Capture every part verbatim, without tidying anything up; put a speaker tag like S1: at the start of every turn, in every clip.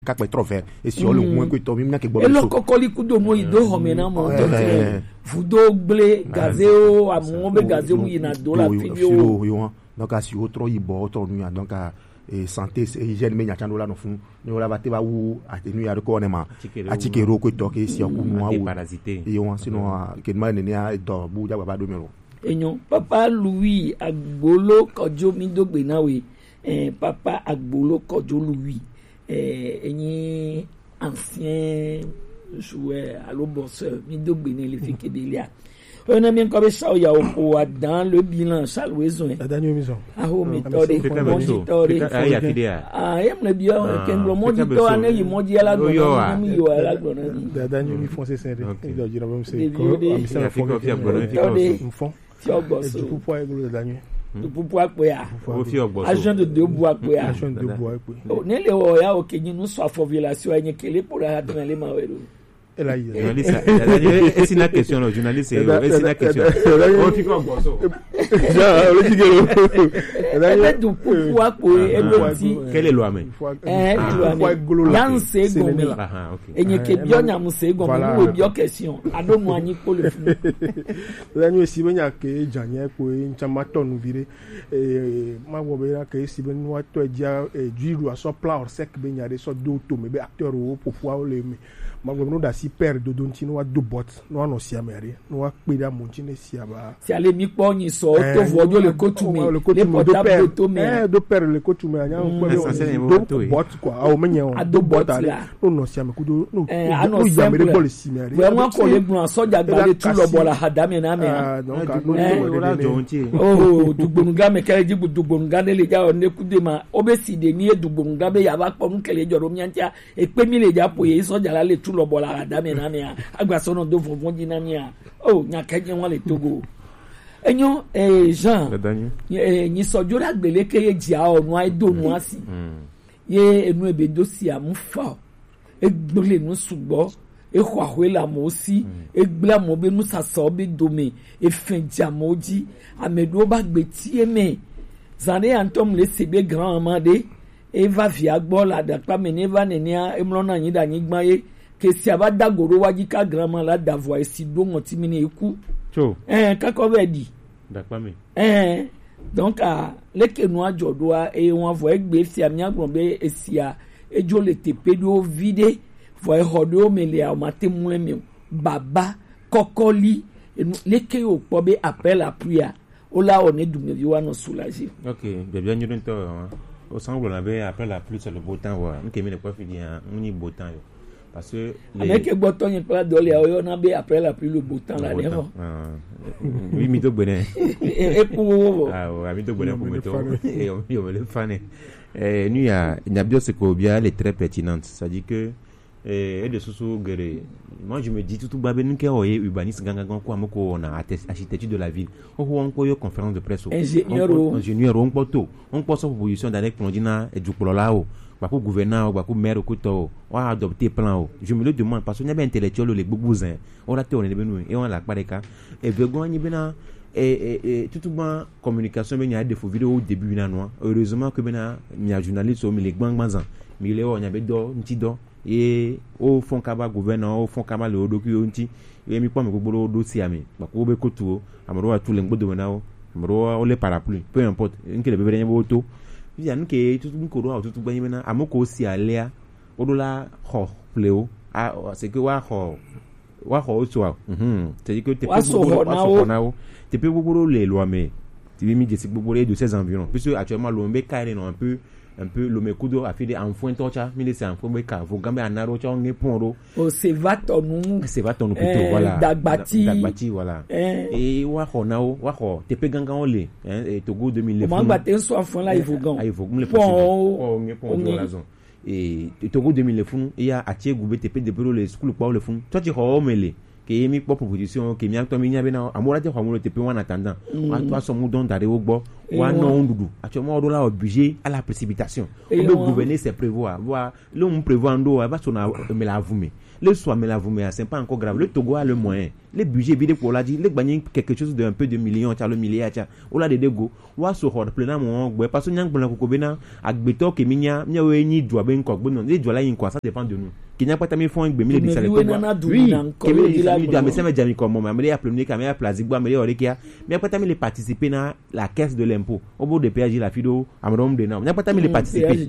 S1: kakpe trofe et si on le moins que to mi na ke bo
S2: e lo kokoli kudo mo ido homena mo to te fudo gble gazeo amombe gazeo mu ina do la video
S1: yo donc asi otro ibo otro nu donc et santé et hygiène me nya chando la no fun ni ola bate ba wu atenu ya ko nema atikero ko to ke si ku mo wu yo sinon ke ma ne ya do bu ja baba do mero
S2: enyo papa Louis Agbolo kojo mi do gbe na we eh papa Agbolo kojo Louis eh enyi ancien joueur allo bosseur mi do gbe ne le fike delia on a bien comme ça il y a au dans le bilan salwezo
S3: la dernière maison
S2: ah oh méthode méthode
S4: ah ya kidia
S2: ah em le bien que le monde to ane yi modi ala do mi yo ala do na
S3: la dernière mi foncé c'est il doit dire même c'est
S2: ko
S3: am ça fond fond
S2: ti ogboso
S3: du pouvoir la dernière
S2: du pouvoir pe ya
S4: o fi ogboso
S2: agent de deux bois pe ya
S3: agent de bois pe
S2: ne le o ya o kenyi nu so afovulation enye kele pour la dans les mawelo.
S3: Et là, il y a
S4: journaliste, c'est la question, le journaliste, c'est la question. On fait quoi, boisson? Quelle est loi, mais?
S2: Eh, loi, c'est gommé. Et n'y a que bien, y a moussé gommé, ou bien question. Ado moigni pour le fou.
S3: La nuit, si ben y a que Jania, pour une chamaton, nous viré. Et ma wobera, que si ben nous, toi, dia, du ou à son plat, or sec, ben y a des sortes d'auto, mais acteur ou pour pouvoir le ma gomno da si père de donti no do bot no no sia mere no wa pe da monti ne sia ba
S2: si ale mi po ni so to vodio le kotume le portable to me
S3: eh do père le kotume anya do bot quoi a o menye on do bot ale no no sia me kudo no no ya mere bol si mere
S2: vraiment ko le gbon soja gba le tu lo bola hadame na me
S3: ah donc no
S4: jonti
S2: oh dugbonga me kere jibu dugbonga le ja o ne kudema obesi de mi dugbonga be ya ba po nkele joro mi antia e pe mi le ja po ye soja la le lo bola dame na mia agbaso no do fofon di na mia oh nya kaje won le Togo enyo eh Jean eh ni sojo la gbele ke ye ji a onu ai do nu asi ye enu ebe do si amufa e gbole nu sugbo e kwahwe la mo si e gbla mo be nu saso be dome e fenja moji amedo ba gbe ti eme zane antom le sebe grand amade e va via gbo la da pa meneva nenia emlona yin da yin gbaye que si aba dagoro waji ka grandement la davo esi do moti mini eku
S4: cho
S2: eh kako be di
S4: dakpa me
S2: eh donc a leke no ajodo a e won vo egbe si ami agbon be esia ejo le tepe do vide vo e hodo mele a mate mu emi baba kokoli leke o po be appel à prière o la on est du mi wa no soulager.
S4: OK bien bien ñu to au semble on avait appel la pluie sur le beau temps wa on me le quoi finir on ni beau temps yo. Parce que
S2: les... avec boton y pas dolé on a bé après la pluie le beau temps là devant
S4: oui mi to bonnet
S2: et pour
S4: ah ouais mi to bonnet pour me to et on me le fan eh nous ya na bio c'est que bien elle est très pertinente, ça dit que eh de sous guerre moi je me dis tout tout babé nous qui est urbaniste ganga quoi moko on a architecture de la ville on on ko yo conférence de presse
S2: ingénieur
S4: ingénieur on poto on pose proposition d'aller plongina et du là ba ko gouverneur ba ko maire ko to wa adopter plan. Je me le demande parce que n'y a pas intellectuel les boubousin on a tourné benu et on la pareka et vegon ni bena et et tout bon communication ben y a des faux vidéos au début na noa heureusement que bena y a journaliste au milieu gbangbanzan mais il est on y avait do nti do et au fond kaba gouverneur au fond kaba le odoku nti et mi pa me gboro do si ami ba ko be ko tuo amro wa tout le ngbodo na o amro o le parapluie peu importe nke le bebe nyabo auto ya nke tout ko do tout gbanyi na amoko si alea odola ho pleo a c'est que wa ho wa ho so mhm c'est dire que te pe gbogbo na o te pe gbogbo le loi mais tu mi de gbogbo de ces environs puisque actuellement l'ombe carré non un peu un peu l'omekudo a fait des enfants torcha mi c'est enfants be ka vo gambe anaro cha on eporo
S2: o se va tonu
S4: se va tonu plutôt voilà
S2: dagbati
S4: dagbati voilà et wa ho na o wa ho te pe gangan o le et Togo deux mille neuf
S2: comment bater so enfant là il faut gan
S4: il faut me le on on raison et Togo deux mille neuf il y a atie goube te pe de le school pa le fond toi tu ho mele que mi pas proposition que mi acteur mi nya bena amora je kwa mo te pe en attendant wa toi so mu don dare wo gbo wa no ndudu actuellement on doit obligé à la précipitation on peut gouverner c'est prévoir voir le on prévoit ndo va so na me la vume le soit me la vume c'est pas encore grave le Togo a le moyen les budgets bidé pour la dit le gagner quelque chose de un peu de millions tu as le milliard tu on la de dego wa so hor plein mo gbo parce que nyang bon ko bena agbeto ke minya nya we ni doa ben ko gbo non les doa la yin quoi ça dépend de nous qui n'a pas tamé fond gbe mi le bisale ko oui ke mi la mi do me sema jami ko mo ma me appelé ka me place gbo me ore kia mais pas tamé les participer na la caisse de l'impôt au bout de péage la fido amrom de non n'a pas tamé les participer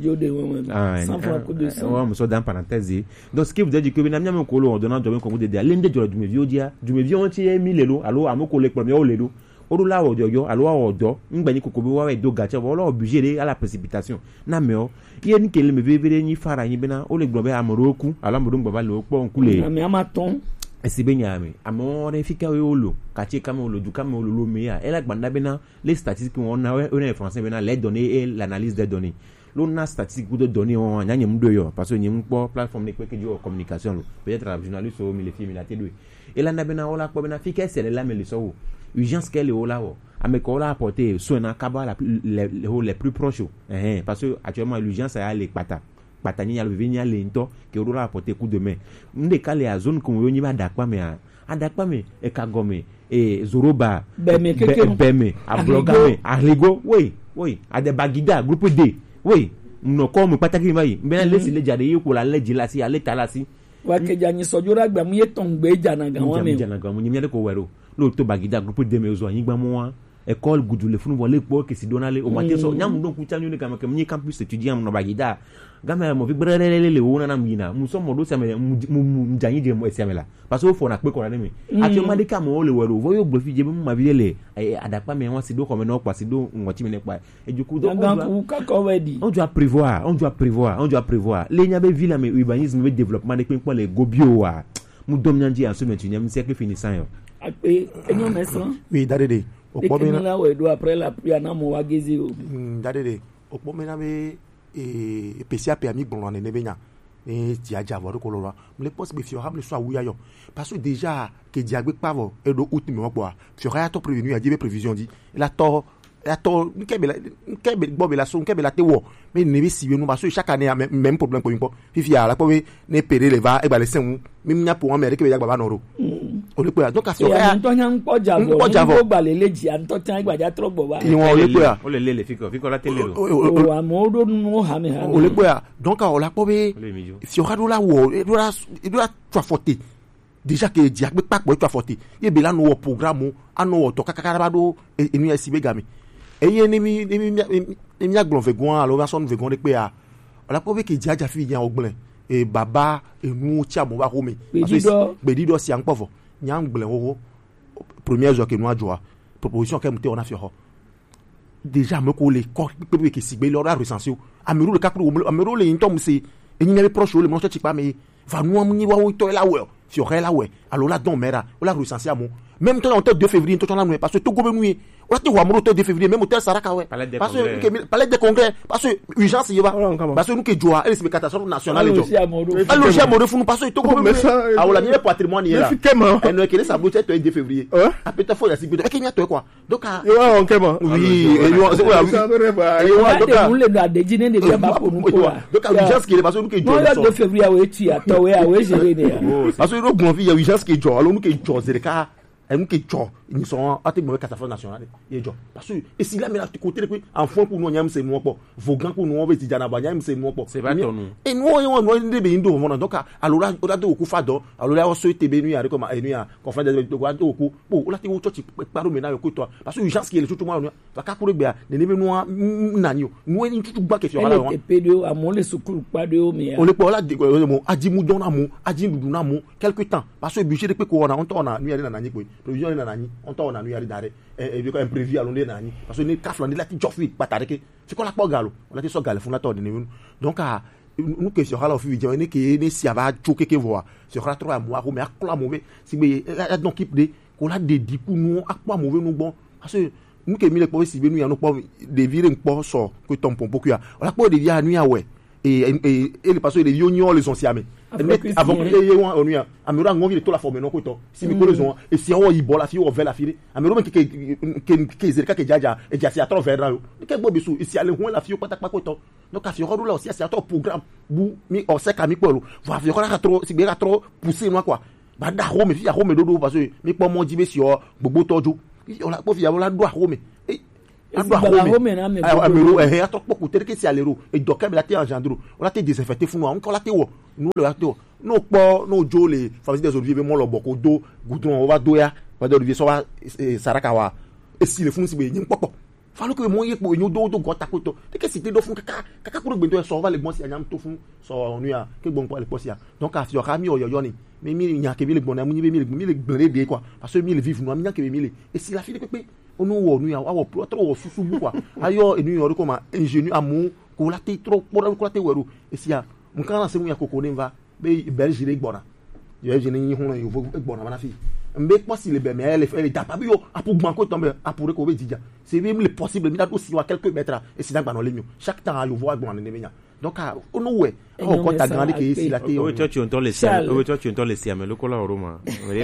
S4: cent francs coup de cent ouais me so dans parenthèse donc ce qui vous dit que na mi ko lo donnant do ben ko de dia lende do du me vieux dia du me vieux on tie mi lelo allo amoko le premier o lelo oru la ojo yo allo odo ngba ni kokobe wa we do gacha wo lo obligé à la précipitation na me o ye ni kele me vevere ni fara yin bena o le gbobe amoroku ala modo ngba le opo nkule
S2: na me amaton
S4: esibe nyame amore fika we olo kache kama olo du kama olo lo me ya ela gbanda bena les statistiques on na on en français bena les données et l'analyse des données lo na statistique de données on nya nyem do yo parce que nyem po plateforme ne kweke jo communication lo peut-être la journaliste o mi le fi mi la tedwe ela na bena ola ko bena fika c'est la me le so urgence qu'elle est là avec on l'a apporté soin en kaba la les les plus proches eh parce que actuellement l'urgence a les pata patani ya le venir lento que on l'a apporté coup de main ndé calé à zone comme on y va dakwa mais adakwa mais e kagome e zoroba
S2: beme keke
S4: beme a blogame a ligo oui oui a de bagida groupe D oui no comme pataki mai ben laisse les jade yiko la leji la si ale tala si
S2: wa ke jani sojura gba mu yeton gbe jana ga won me
S4: jana ga mu nyame ko wero lo to bagida groupe D me zo yin gba mu wa école gudule funu wole po ke si donale o matin so nyam don ku chanyu ne kama ke ni campus étudiant no bagida gama mo fi brelele le wona na mina mu so modo semele mu janyi je mo semela parce que fo na pe ko na mi ati o madika mo le wero vo yo gbo fi je mu ma bi le adapa me won si do ko me no pa si do ngoti me ne pa ejuku do
S2: on ka ko wedi
S4: on doit prévoir on doit prévoir on doit prévoir le nya be ville mais urbanisme be développement de pinpo le gobio wa mu dom nyanji en ce vingt-et-unième siècle finissant yo
S2: ape enyo meso
S1: oui dadede
S2: opo me na we do après la pluie na mo wagezi o
S1: dadede opo me na be e pesia pe ami bon ne benya e ti aja vo ko lo le poste be fiorable soit wuya yo parce que déjà que diagbe pavo e do out mi wo po fiora to prévenu a dit prévision dit la to la to nkebe la nkebe bobe la so nkebe la te wo mais ne be si nous parce que chaque année a même problème pour impo fifi ala po ne pere le va e ba le sen mi nya po amere ke be yagba ba no ro o le pe donc a fiora
S2: to nya npo javo npo gba le leji an to tan gba ja tro gbo wa
S1: ni won o le pe
S4: o le le fiko fiko la tele lo
S2: o amodo no ha me ha
S1: o le pe donc o la po be fiora do la wo e do la e do la trois forté déjà que diagbe pa po trois forté e be la no programme anu to kakakara do e nu esi be gami eye ni mi ni mi mi agbon vegon alo va son vegon de pe a la po be ke diaja fi yan ogblen e baba enu ti amo ba homi gbedido si an povo nyam gblen wo premier jour que nous adjoa proposition que monter on a fait déjà me ko le ko pe ke sigbe lo ra recensio amiru le kakuru amiru le ntom se enyi na be proche le mo che pa me va nous amni wa to la we fi o la we alo la don mera o la recensio mo même temps on deux février to la nous parce que to go be nous on te wa mo to deux février même hôtel saraka we parce que palais de congrès parce que urgence y va parce que nous que joa et c'est catastrophe nationale jo allo ja mo refunu parce que to go be a o la ni patrimoine là et nous que les sabot to deux février a peut-être faut la sibi e kenya to quoi donc a
S3: yo on kema
S1: oui et yo c'est quoi
S2: yo donc a le da de jine de ba ko nu ko
S1: donc a urgence que parce que nous que jo
S2: no deux février we ti ato we a we jere ne
S1: parce que nous gon fi urgence que jo allo nous que jo zereka et que jo ils sont à te mauvais catastrophe nationale et jo parce que et si là mais là côté en fond pour nous nyam c'est nous pas vos grands pour nous on veut dire na ba nyam c'est nous pas
S4: c'est pas ton
S1: et nous on on de be indo on donc alors là on a de oku fado alors là on se te benu ya comme enu ya conférence de ko ado oku po la te wo church paro me na yo ko to parce que urgence qui est tout moi va ka kure bia ne ne be nous nanyo nous ni tout ba question là
S2: on pedo a mon le sukuru pa de o me
S1: on le po la de mo ajimu don na mo ajimu du na mo quelque temps parce que budget de pe ko na on to na nu ya na nanyi ko provision na nanyi on to na nu ya dare et et imprévu à l'onde nanyi parce que ni kaflande la ti jofi patare ke c'est quoi la po galo on a ti so galo fun la to de ne donc a nous que sur la fi je ne que ne si ava choquer que voir sur la trois mois mais akla mauvais si be donc type de ko la de di ku nous akpa mauvais nous bon parce que nous que mi le po si be nous ya nous po de vire npo so ko ton pompo ku ya la po de dia nu ya we et et et parce que les yonions les anciens avant que les yonions on a amiro ngongi de to la forme non ko to si mi ko les ont et si on y bola fi o vers la fi amiro men ke ke ke zerka ke jaja et ja si à travers là ke bo bisu ici aller la fi o pata pa ko to donc a fi ro là aussi c'est un programme bu mi o se ka mi ko va fi ko trop si be ka trop pousser moi quoi ba da ho me fi ya ho me dodo parce que mi po mo jibe si o gbogbo toju on la po fi ya la do ho me amiro eh a trop beaucoup tel que si alero et donc la té engendro on la té désinfecté funu encore la té wo nous le la té no po no jo le famille des oliviers mo lo boko do goudron on va do ya va do olivier so va saraka wa et si le funu si be yin popo falo que mo yepo enyo do do gota ko to te que si te do fun kaka kaka ko gbe do so va le gbon si anyam to fun so onu ya ke gbon po le po si ya donc a fi o ka mi oyo yo ni mais mi nya ke bi le gbon na mu ni be mi le mi le gbon le de quoi parce que mi le vivre no mi nya ke mi le et si la fi de pepe onu wo nu ya awo pro trop susu bu quoi ayo enu yo ko ma ingénieux amu ko la te trop pour ko la te weru et si ya mu kan se mu ya kokone va be belge le gbona yo je ni hu na yo gbona na fi mbe possible be mais elle elle t'a pas bio a pour gban ko tomber a pour ko be dija c'est même le possible mi da aussi wa quelques mètres et c'est dans gban le chaque temps à le voir gban ne menya donc on nous ouais on ko ta grande que ici la té
S4: o tu tu entends les siam o tu tu entends les siam le kola roma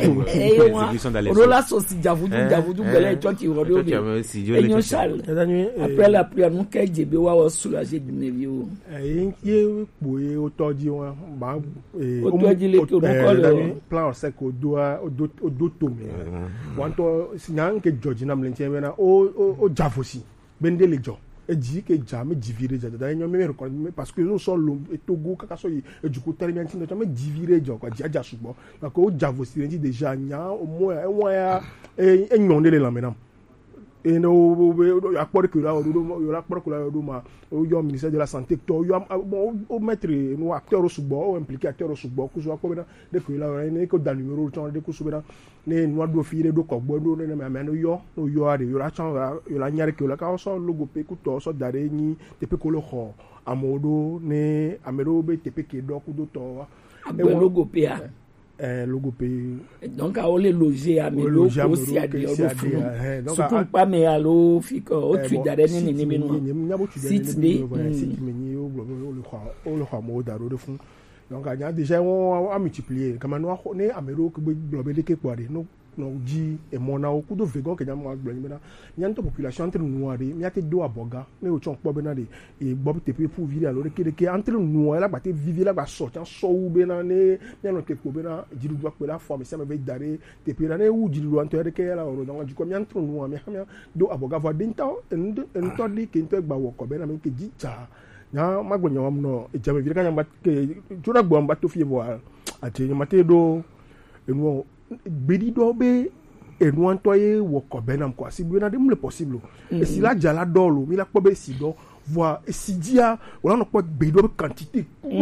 S2: on la sosi javudu javudu gele tu ti rodo bi enyo sal après la pluie nous kay djebe wa wa soulager bi ne bio
S3: eh ye poye o toji won ba
S2: o toji le to ko
S3: plan sec o do o do to me wanto sinan ke George na mlenche na o o javosi bende le jo e ji ke jamais divire ja da nyo me record parce que nous sommes le Togo kaka so e du ko tari bien tin do me divire jo ko jaja subo parce que o javosi ndi déjà nya au moins e won ya e nyon le la menam et no accord que là o la accord que là do ma o yo ministère de la santé to yo o mettre no acteur o subo o impliqué acteur o subo ku so ko na de que là ne ko da numéro ton de ku so na ne no do fi de do ko gbo do ne me no yo no yo ade yo la chan yo la nyare ke la ka so logo pe ku to so dare ni te pe ko lo ho amodo ne amero be te pe ke do ku do to
S2: e logo pe a
S3: eh logo pe
S2: donc a ole loger a me lo ko si ade o do fu surtout pas me alo fi ko o tu dare ni ni me no sit de
S3: sit me ni o o le kha o le kha mo daro de fu donc a nya déjà on a multiplier comme no ne amero ko globe de ke kware no no ji e mona o kudo vegan ke nyam agbo ni na nyanto population entre nous ari mi ate do aboga ne o chon po be na de e bob te pe pour vivre alors que que entre nous la ba te vivre la ba sortir so u be na ne nyano ke ko be na jiru do ko la forme se me be dare te pe na ne u jiru anto ke la oro donc ko mi entre nous mi ha do aboga va dinta en en to di ke nto gba wo ko be na me ke jicha nya magbo nyam no e jame vivre ka nyam ke jura gbo mba to fie bo ate nyamate do enu bedi do be enu antoye wo ko benam quoi si bien de me possible et si la jala dolo mi la ko be si do voir si dia on a pas bedi do quantité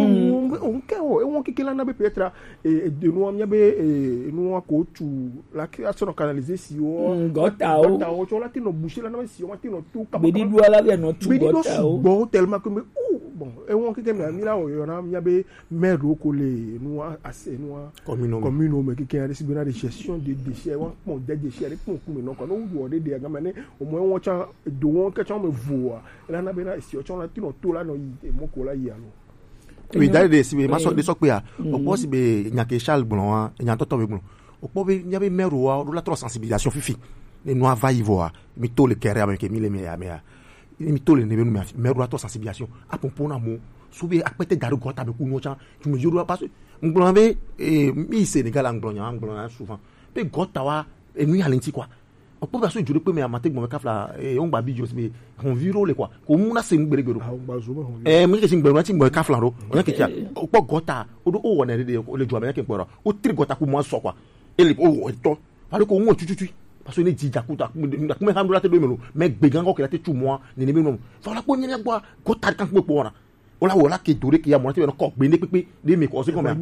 S3: on ke o e won ke la na be peut-être et de nous am yabe e nous ko tu la création canaliser si o
S2: gota o
S3: gota o to la tino boucher la na si o tino tout
S2: bedi do la be no tout gota o
S3: bon tellement que bon e won ke tem na mi la o yo na mi yabe maire ko le nous assez nous
S1: communaux
S3: communaux mais qui a reçu de gestion des déchets won pon des déchets avec pon ku no ko no wo de de ga mane au moins won cha do won ke cha me voa la na be na si o cha na tino to la no yi mo ko la yi alo
S1: oui d'ailleurs de si ma so de so pe a o po si be nya ke Charles Blon nya to to be Blon o po be nya be maire wa do la trop sensibilisation fifi ne no va y voir mi to le kere avec mi le me ya me mi to le ne be no maire wa to sensibilisation a pon pon na mo soubi akpete daru gota be ku no cha tu me juro parce Nglon be e mi Sénégal Nglon nya Nglon souvent pe gota wa e nu ya lenti quoi o po ba so juro pe me amate gbo me kafla e on gba bi juro be on viro le quoi ko mu na se ngbere gbero e mi ke sin gbero na ti gbo kafla ro o ke kia o po gota o do o wona de o le jo be ke gboro o tri gota ku mo so quoi e le o to pare ko mo chuchuchu parce que ne di jakuta ku me handu la te do me lo me gbegan ko ke la te tu mo ni ni me no fa la ko nyanya gbo gota kan gbo ora ola wola ke dore ke ya mo ti be no ko gbe ni pepe de mi ko se ko me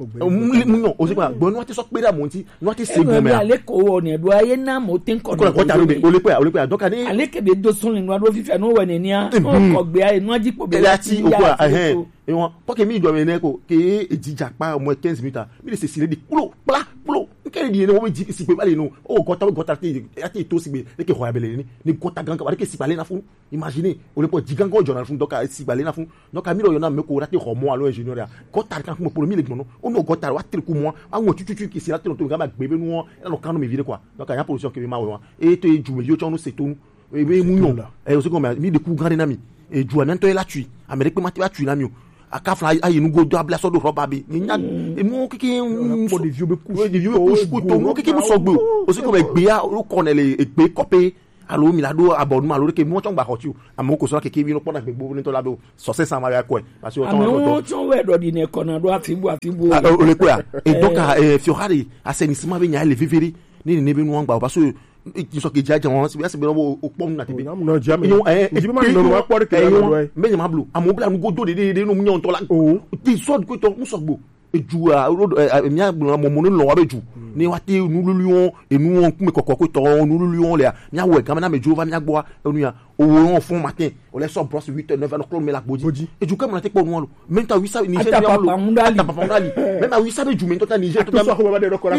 S1: mu no o se pa gbo no ti so pe da mo ti no ti se gbo me
S2: ale ko wo ni do aye na mo tin ko
S1: ko ko ta lo be o le pe o le pe donc ani
S2: ale ke be do sun ni no do fifa no we ni ni a o ko gbe aye no ji po be
S1: la ti o ko eh e won po ke mi do me ne ko ke ejija pa mo quinze minutes mi le se sire di pulo pla pulo quel dit no dit si peut pas no oh gota gota ti ati to si be ke ho abele ni ni gota ganka ba ke si balé na fun imaginez o le po digango journal fun donc si balé na fun donc amiro yona me ko rati ho mo alo ingénieur gota kan ko pour mi le no o no gota wa tri ku mo anwo tututu ki si la to ga ma gbebe nu no kan no me vire quoi donc ya position ke ma wa e to e ju me yo cho no se to e be mu yon e o se ko mi de ku grand na mi e ju anan to e la tui amere pe ma ti ba tui na mi akafla ayi nu go do abla so do roba bi ni nya e mu kiki
S3: po de vieux be ku
S1: de vieux be ku to mu kiki mu so gbo o se ko be gbe ya o corner le egbe copé alo mi la do abonnement alo ke mu chon gba hotiu amo ko so ke bi no pona gbe gbo ni to la be so se san ma ya ko e parce que o ton
S2: o ton we do di ne corner do afibu afibu
S1: o le ko ya et donc e fiorari assainissement be nya le viveri ni ne be nu ngba parce que qui sont qui déjà on c'est bien c'est bien au pont na tebe
S3: non jamais jibe ma no wa pore ke
S1: na me nya mablu amobla nu go do de de no munyo to la ti so ko to mu so gbo eju a mia mo mo no lo wa beju ni wa ti nu luluon e nu on me kokoko to nu luluon le mia we kan na me ju va mia gbo enu ya o won fun matin o le so brosse huit neuf heures clone me la boji eju kan mo na te po nu lo même ta huit ça ni je
S2: papa mundali
S1: papa mundali même a huit ça beju me to ta Niger to ta
S3: so ko ba de ko la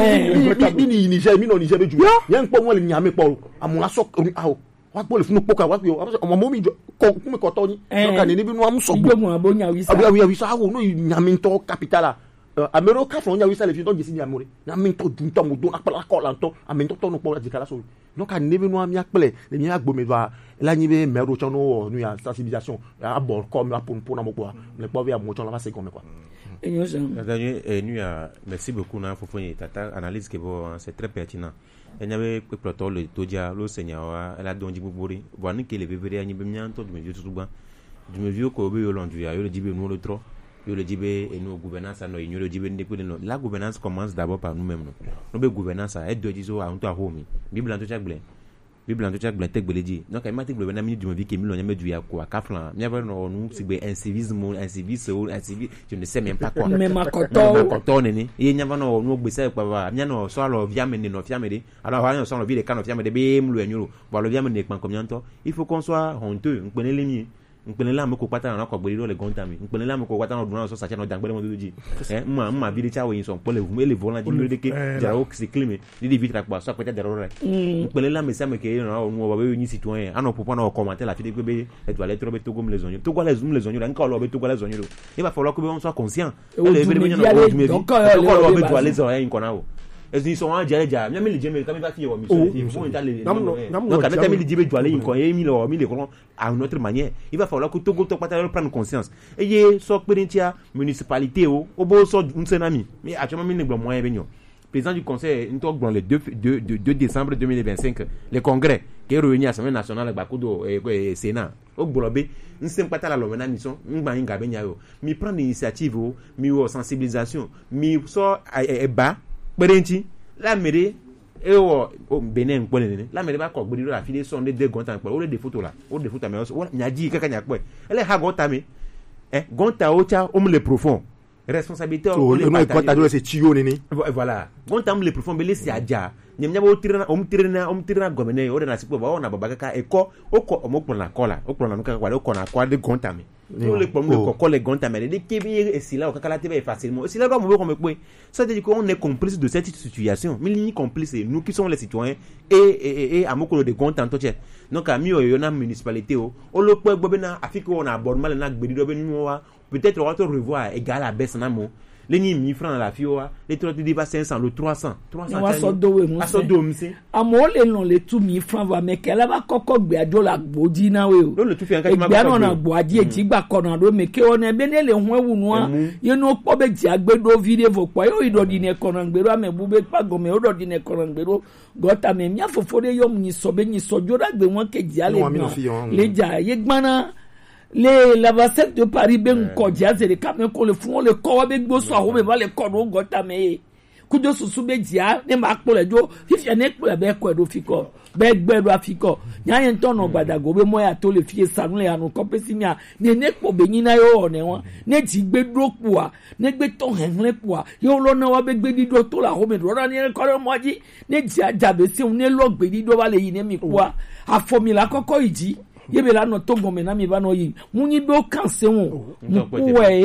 S1: boji ni Niger mi no Niger beju yan po mo le nya me po amuna so awo wa gbo le funu poka wa yo omo mo mi ko me ko to ni donc ani ni bi nu am so
S2: gbo mo abonya wi sa
S1: abi wi sa wo no nya mi to capital amero ka fon nya wi sa le fi don jesi ni amore nya mi to dun to mo do na pala ko la to ami to to no po la dikala so donc ani ni bi nu am ya pele le mi agbo me va la ni be mero chono nu ya sensibilisation a bon comme la pour pour na mo quoi le po via mo chon la va c'est comme quoi
S2: et nous
S4: et nous merci beaucoup na Fofoni tata analyse que bon c'est très pertinent et n'avait que plateau le todia le seigneur la donji bobori bon que les bébés ani be mianto du vieux tout ban du vieux ko be yolondu ya yo le dibe nous le trop yo le dibe et nous gouvernance no yo le dibe depuis la gouvernance commence d'abord par nous-mêmes nous be gouvernance a aide diso a onto a homi bible en tout chaque blé bible en tout chaque blé tek beledi donc ay matik blé na minute du vie que million nyame du ya ko akaflan nya no nous si be incivisme incivis ou incivis je ne sais même pas quoi
S2: mais ma koto
S4: koto nene e nya no no gbese pa ba nya no so alo viamene no fiamede alors ha no so no vie de kan no fiamede be mlu enyuro bo lo viamene pan combien il faut qu'on soit honteux on connaît les mi nkpene la meko kwata na ko gberi le gonta mi nkpene la meko kwata na duna so sacha no dangbele mo doji eh ma ma bi de cha we so pole vu ele vola di de ke jara o si klime di di vitra kwa so kwata jara re nkpene la me sa me ke na o mo ba be ni citoyen ano popo na o commenter la fi de be e doit lettre be to gom les oignons to quoi les zoom les oignons nka lo be to quoi les oignons il va falloir que on soit conscient ele be be na o du me vi ko lo be doit les oignons nkona o ils sont en dialogue même les jeunes comme il va faire au monsieur ils vont aller donc quand même les jeunes doivent aller quand ils mis le mis le à une autre manière il va falloir que tout tout partager prendre conscience et y so perentia municipalité au au beau so un tsunami mais actuellement il ne moyen benyo président du conseil dans le deux décembre deux mille vingt-cinq le congrès qui est réuni à l'Assemblée nationale bakudo et sénat au bolobé nous sommes pas la lomena mission ngba nga benya yo mi prendre l'initiative mi sensibilisation mi so e ba Berenti, la mairie, et au Bénin, la mairie va corriger la fille son de deux gonta, ou des photos là, ou des photos, mais on a dit quelqu'un y a quoi. Elle est hagotame, eh, gonta ocha, homme le profond. Responsabilité,
S1: on est gonta de ces tuyaux, néné.
S4: Voilà, gonta homme le profond, mais laissez à dia. Nyamnya bo tirana, om tirana, om tirana gomene, o de na sipo ba o na babaka e ko, o ko o mo pon la kola, o pon la nuka kwa, o ko na kwa de gonta me. Nous les pommes de coco les gonta mais les qui est si là au kakala tv facilement si là doit mourir comme quoi ça veut dire qu'on est complice de cette situation mais les complices nous qui sommes les citoyens et et et à moko de gonta to che donc à mieux yo na municipalité o o lo pe gbo be na afiko on abonnement na gbedi do be nu wa peut-être on va te revoir égal à baisse na mo les ni mille francs la fioa les trois débat cinq cents le trois cents trois cents
S2: à so do we mo se amo le non le two mille francs va mais qu'elle va kokko gbe ajo la gboji na we o
S4: le tu fi anka
S2: ma ba na gboji e ti gba kona do me ke ona be ne le hun ewu nu a ye no po be ti agbedo video vo po yo ido di ne kona ngbero ame bu be pago me odo di ne kona ngbero gota me mia fofore yo ni so be ni so joda gbe won keji ale le ja ye gbana les la vasette de Paris ben ko dia c'est les camen ko le font le ko be gbo so awo be ba le ko do gota me kujo susu be dia ne ma po le jo fifi ne po be ko do fiko be gbe do afiko nya yen ton no gbadago be moya to le fie sanu le anu ko pesi mia ne ne po be nyina yo ne won ne ti gbe do po a ne gbe ton henle po a yo lo na wa be gbe di do to la ho me do ra ne ko mo ji ne dia jabe si un ne lo gbe di do ba le yi ne mi po a afomi la koko iji yebe la no to gome na mi ba no yi munyi be o kan se won we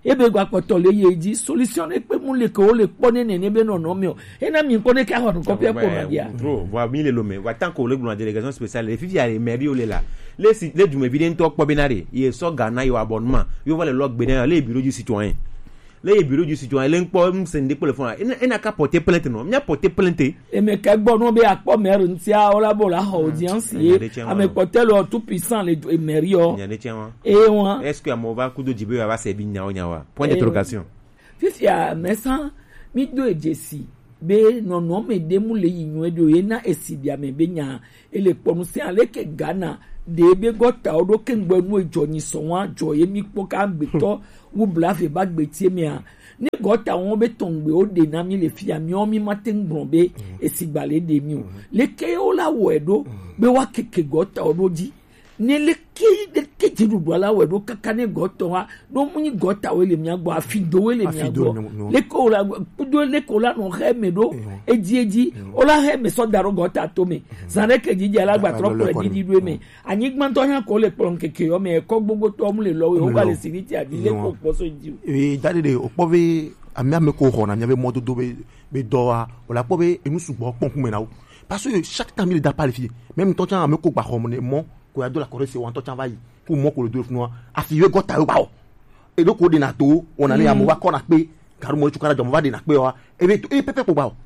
S2: ebe gwa poto le yeji solution e pe mu le ko le pone ne ne be no no mi o e na mi pone ka ho ko pe ko na dia
S4: bro va mi le lome va tant ko le glouan délégation spéciale les fifi ale mairie o le la les les du me bien to po binare ye so Ghana yo abonnement yo va le log benen les bureau du citoyen les bureau du citoyen le npo msende pour le fond e na ka porter plainte non mi a porter plainte
S2: e me ka gbo no be akpo maire ntia o la bo la audience ye a me porter le tout puissant les mairie o e won
S4: est-ce que amova kudo jibe va se bi nya o nya wa point d'interrogation
S2: fifi a mesa mi do ejesi be no no me demu le yinwe do ye na esibia me be nya ele ponu se ale ke Ghana de be gota odo ke ngbe nu ejo ni so wa jo ye mi po ka gbeto wo blave ba gbetie mi a ni gota won be tongbe o de na mi le fi ami o mi maten gbonbe esigbale de mi o le ke o la wo edo be wa keke gota odo ji ne le ke de ke ti du la wo edo kaka ne gota wa do mu ni gota we le mi agbo afido we le mi agbo le ko la kudo le ko la no he me do eji eji o la he me so daro gota to me zare ke ji ala gba trop le di du me anyi gban to yan ko le pon keke o me ko gbogbo to mu le lo we o ba le siriti abi le ko po so ji
S1: e dade de o po be ami ame ko ho na nya be modo do be be do wa o la po be enu sugbo pon kun me na o parce que chaque temps il da pas les filles même ton temps ame ko gba ho mo ko ya do la corée c'est on to chan vai pour mo ko le do funu a fi we gota yo ba o e do ko de na to on ani amu wa ko na pe karu mo chukara jo mo va de na pe o e be e pepe ko ba o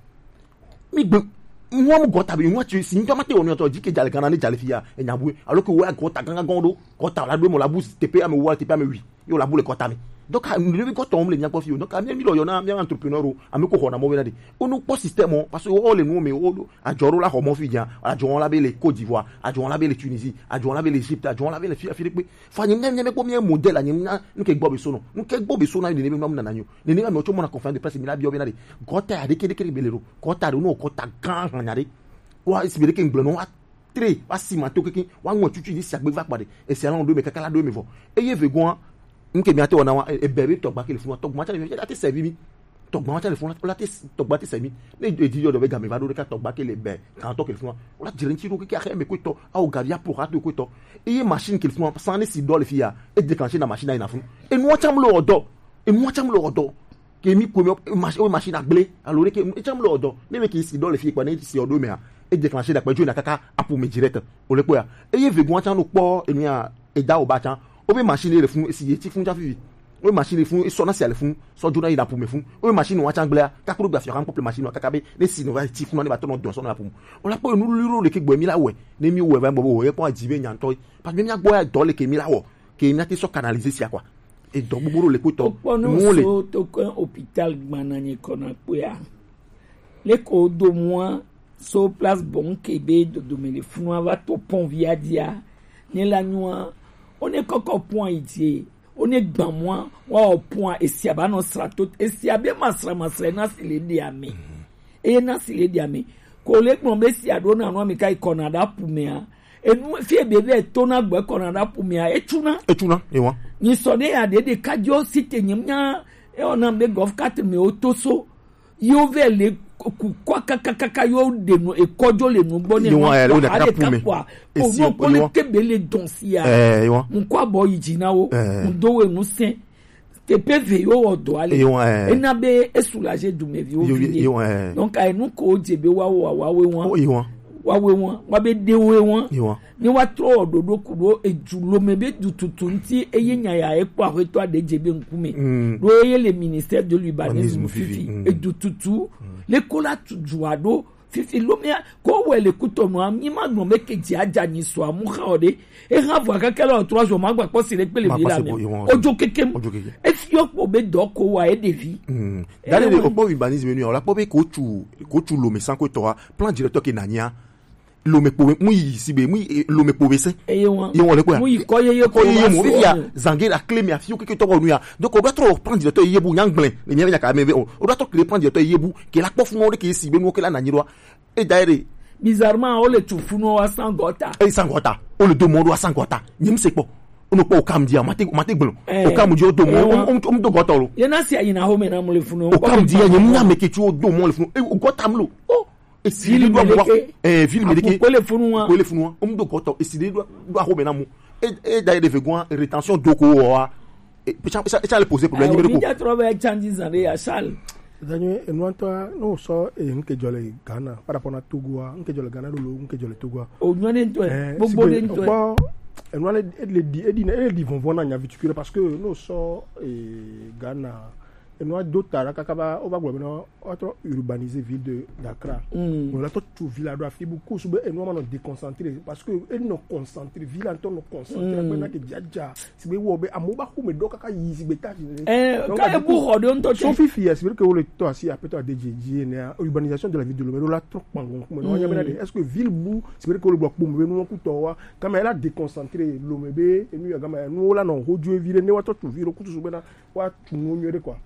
S1: mi gbe won mo gota bi won ti si njo mate oni to jike jale kana ni jale fi ya e nyabu alors que we gota ganga gondo gota la do mo la bu tepe ame wo tepe ame wi yo la bu le gota mi donc le gota on le nya ko fi donc ami mi lo yo na mi entrepreneur o ami ko ho na mo we na de onu po système parce que o le nu mi o ajoro la ho mo fi jan ajo la be le Côte d'Ivoire ajo la be le Tunisie ajo la be le Égypte ajo la be le Philippe fa ni nem nem ko mi modèle ani na nke gbo be so no nke gbo be so na ni ni na na nyu ni ni mi o to mo na conférence de presse mi la bi o be na de gota ade ke de ke be le ro gota do no gota gan han yare wa isibere ke ngble no wa tre wa cimento ke wa won tutu ni si agbe va pade e se ala do me kaka la do me fo e ye vegon nke mi ate wona wa e bebe to gba ke le fun to gba cha le ate servi mi to gba cha le fun la te to gba te servi le e di yo do be ga me va do ka to gba ke le be kan to ke le fun la dire nti ro ke a me ko to a o garia pour ate ko to e machine ke le fun sans ne si do le fia e déclencher na machine na fun e no cham lo odo e no cham lo odo ke mi ko mi machine agble alors ke e cham lo odo ne me ke si do le fia pa ne si odo me a e déclencher da pe jo na kaka apu me direct o le po ya e ye vegun chan no po e mi a e da o ba chan o be machine le fun si ye ti fun ja fi o machine le fun e so na si ale fun so jo na ida pu me fun o machine wa chan gble ka kuro gba fi ran pop machine kaka be ne si no va ti fun na ba to no don so na pu o la po nu liro le ke gbo mi la we ne mi we va bo bo e pon ajibe nyan to pa mi a gbo ya do le ke mi la wo ke mi a ti so canaliser si akwa e do gbogbo le ko to
S2: mu le to ko hôpital gbananye kona po ya le ko do moi so place bon kebe do do me le fun va to pon via dia ni la noa on est coco point itie on est gban moi wa point esi aba no strato esi abe masra masra na sile dia me e na sile dia me ko le gbon be si ado na no mi kai konada pumea e nu fie bebe to na gbe konada pumea e tuna
S1: e tuna e wa
S2: ni so de ade de kadio site nyimnya e ona be golf cat me otoso yo vele kwa kakaka yo de no e kojo le nu gbo ni
S1: mo ade kapume
S2: o no ko le kebele donsia
S1: eh yo
S2: mo kwa bo yijina wo mo dowe nu sen te pv yo odo ale e na be e soulager du me vi o vi donc ai nu ko jebe wa wa wa we won wa we won wa be de we won ni wa tro ododo kudo ejulo me be du tutu nti eye nya ya e po ahweto ade jebe nkume do eye le ministère de l'urbanisme fifi e du tutu le kola tujuado fifi lomia ko we le kutono ami magno me keji aja ni so amu khode e ravu akakela trois jours magba po si le pele bi la me ojo kekem e fi opo be do ko wa e devi
S1: dale le opo urbanisme ni on la po be ko tu ko tu lo me san ko to plan directeur ke nania lo me po mu yi sibe mu lo me po be se
S2: e won
S1: e won le ko
S2: mu yi ko ye ye ko
S1: ye mo fi ya zangue la clé me afi o ke to ko nu ya donc on doit trop prendre directeur yebu nyangble le nya nya ka me on doit trop prendre directeur yebu ke la po fun o ke sibe nu ke la naniro e daire
S2: bizarrement o le tu funo wa sangota
S1: e sangota o le do mo wa sangota nyim se po ono po kam dia mate mate gbon o kam di o do mo o do gota lo
S2: ye na si ayina ho me na mo le funo
S1: o kam dia nyim na me ke tu o do mo le funo e o gota mlo o e si le do mo eh ville medeke
S2: ko le funo wa
S1: ko le funo o do gota e si le do do ho me na mo e e daire de vegon rétention do ko wa ça le poser problème
S2: numéro ko. Ya trouvé changes en ya sal.
S3: Daniel et nous non so e nke jole Ghana par rapport à Togo, nke jole Ghana do nke jole Togo.
S2: O nyone to. Bobo de to.
S3: Et nous les les dit et dit vont voir na viticule parce que nous so e Ghana et nous d'autres kakaba on va globalement autre urbaniser ville de Dakar. On a tout ville à faire beaucoup sous et nous on déconcentrer parce que et nous concentrer ville en nous concentrer maintenant que jaja si be wo be amoba ko me do kaka yizi beta.
S2: Eh ka bu rodo on to
S3: son fifi c'est vrai que le to asi a peut-être D J J urbanisation de la ville de Lomé là trop pangon mais est-ce que ville bou c'est vrai que le bloc bou me nous ko to wa quand elle a déconcentré Lomé be et nous ya gama nous là non rodio ville ne wa to tout ville ko tout bena wa tout no mieux quoi.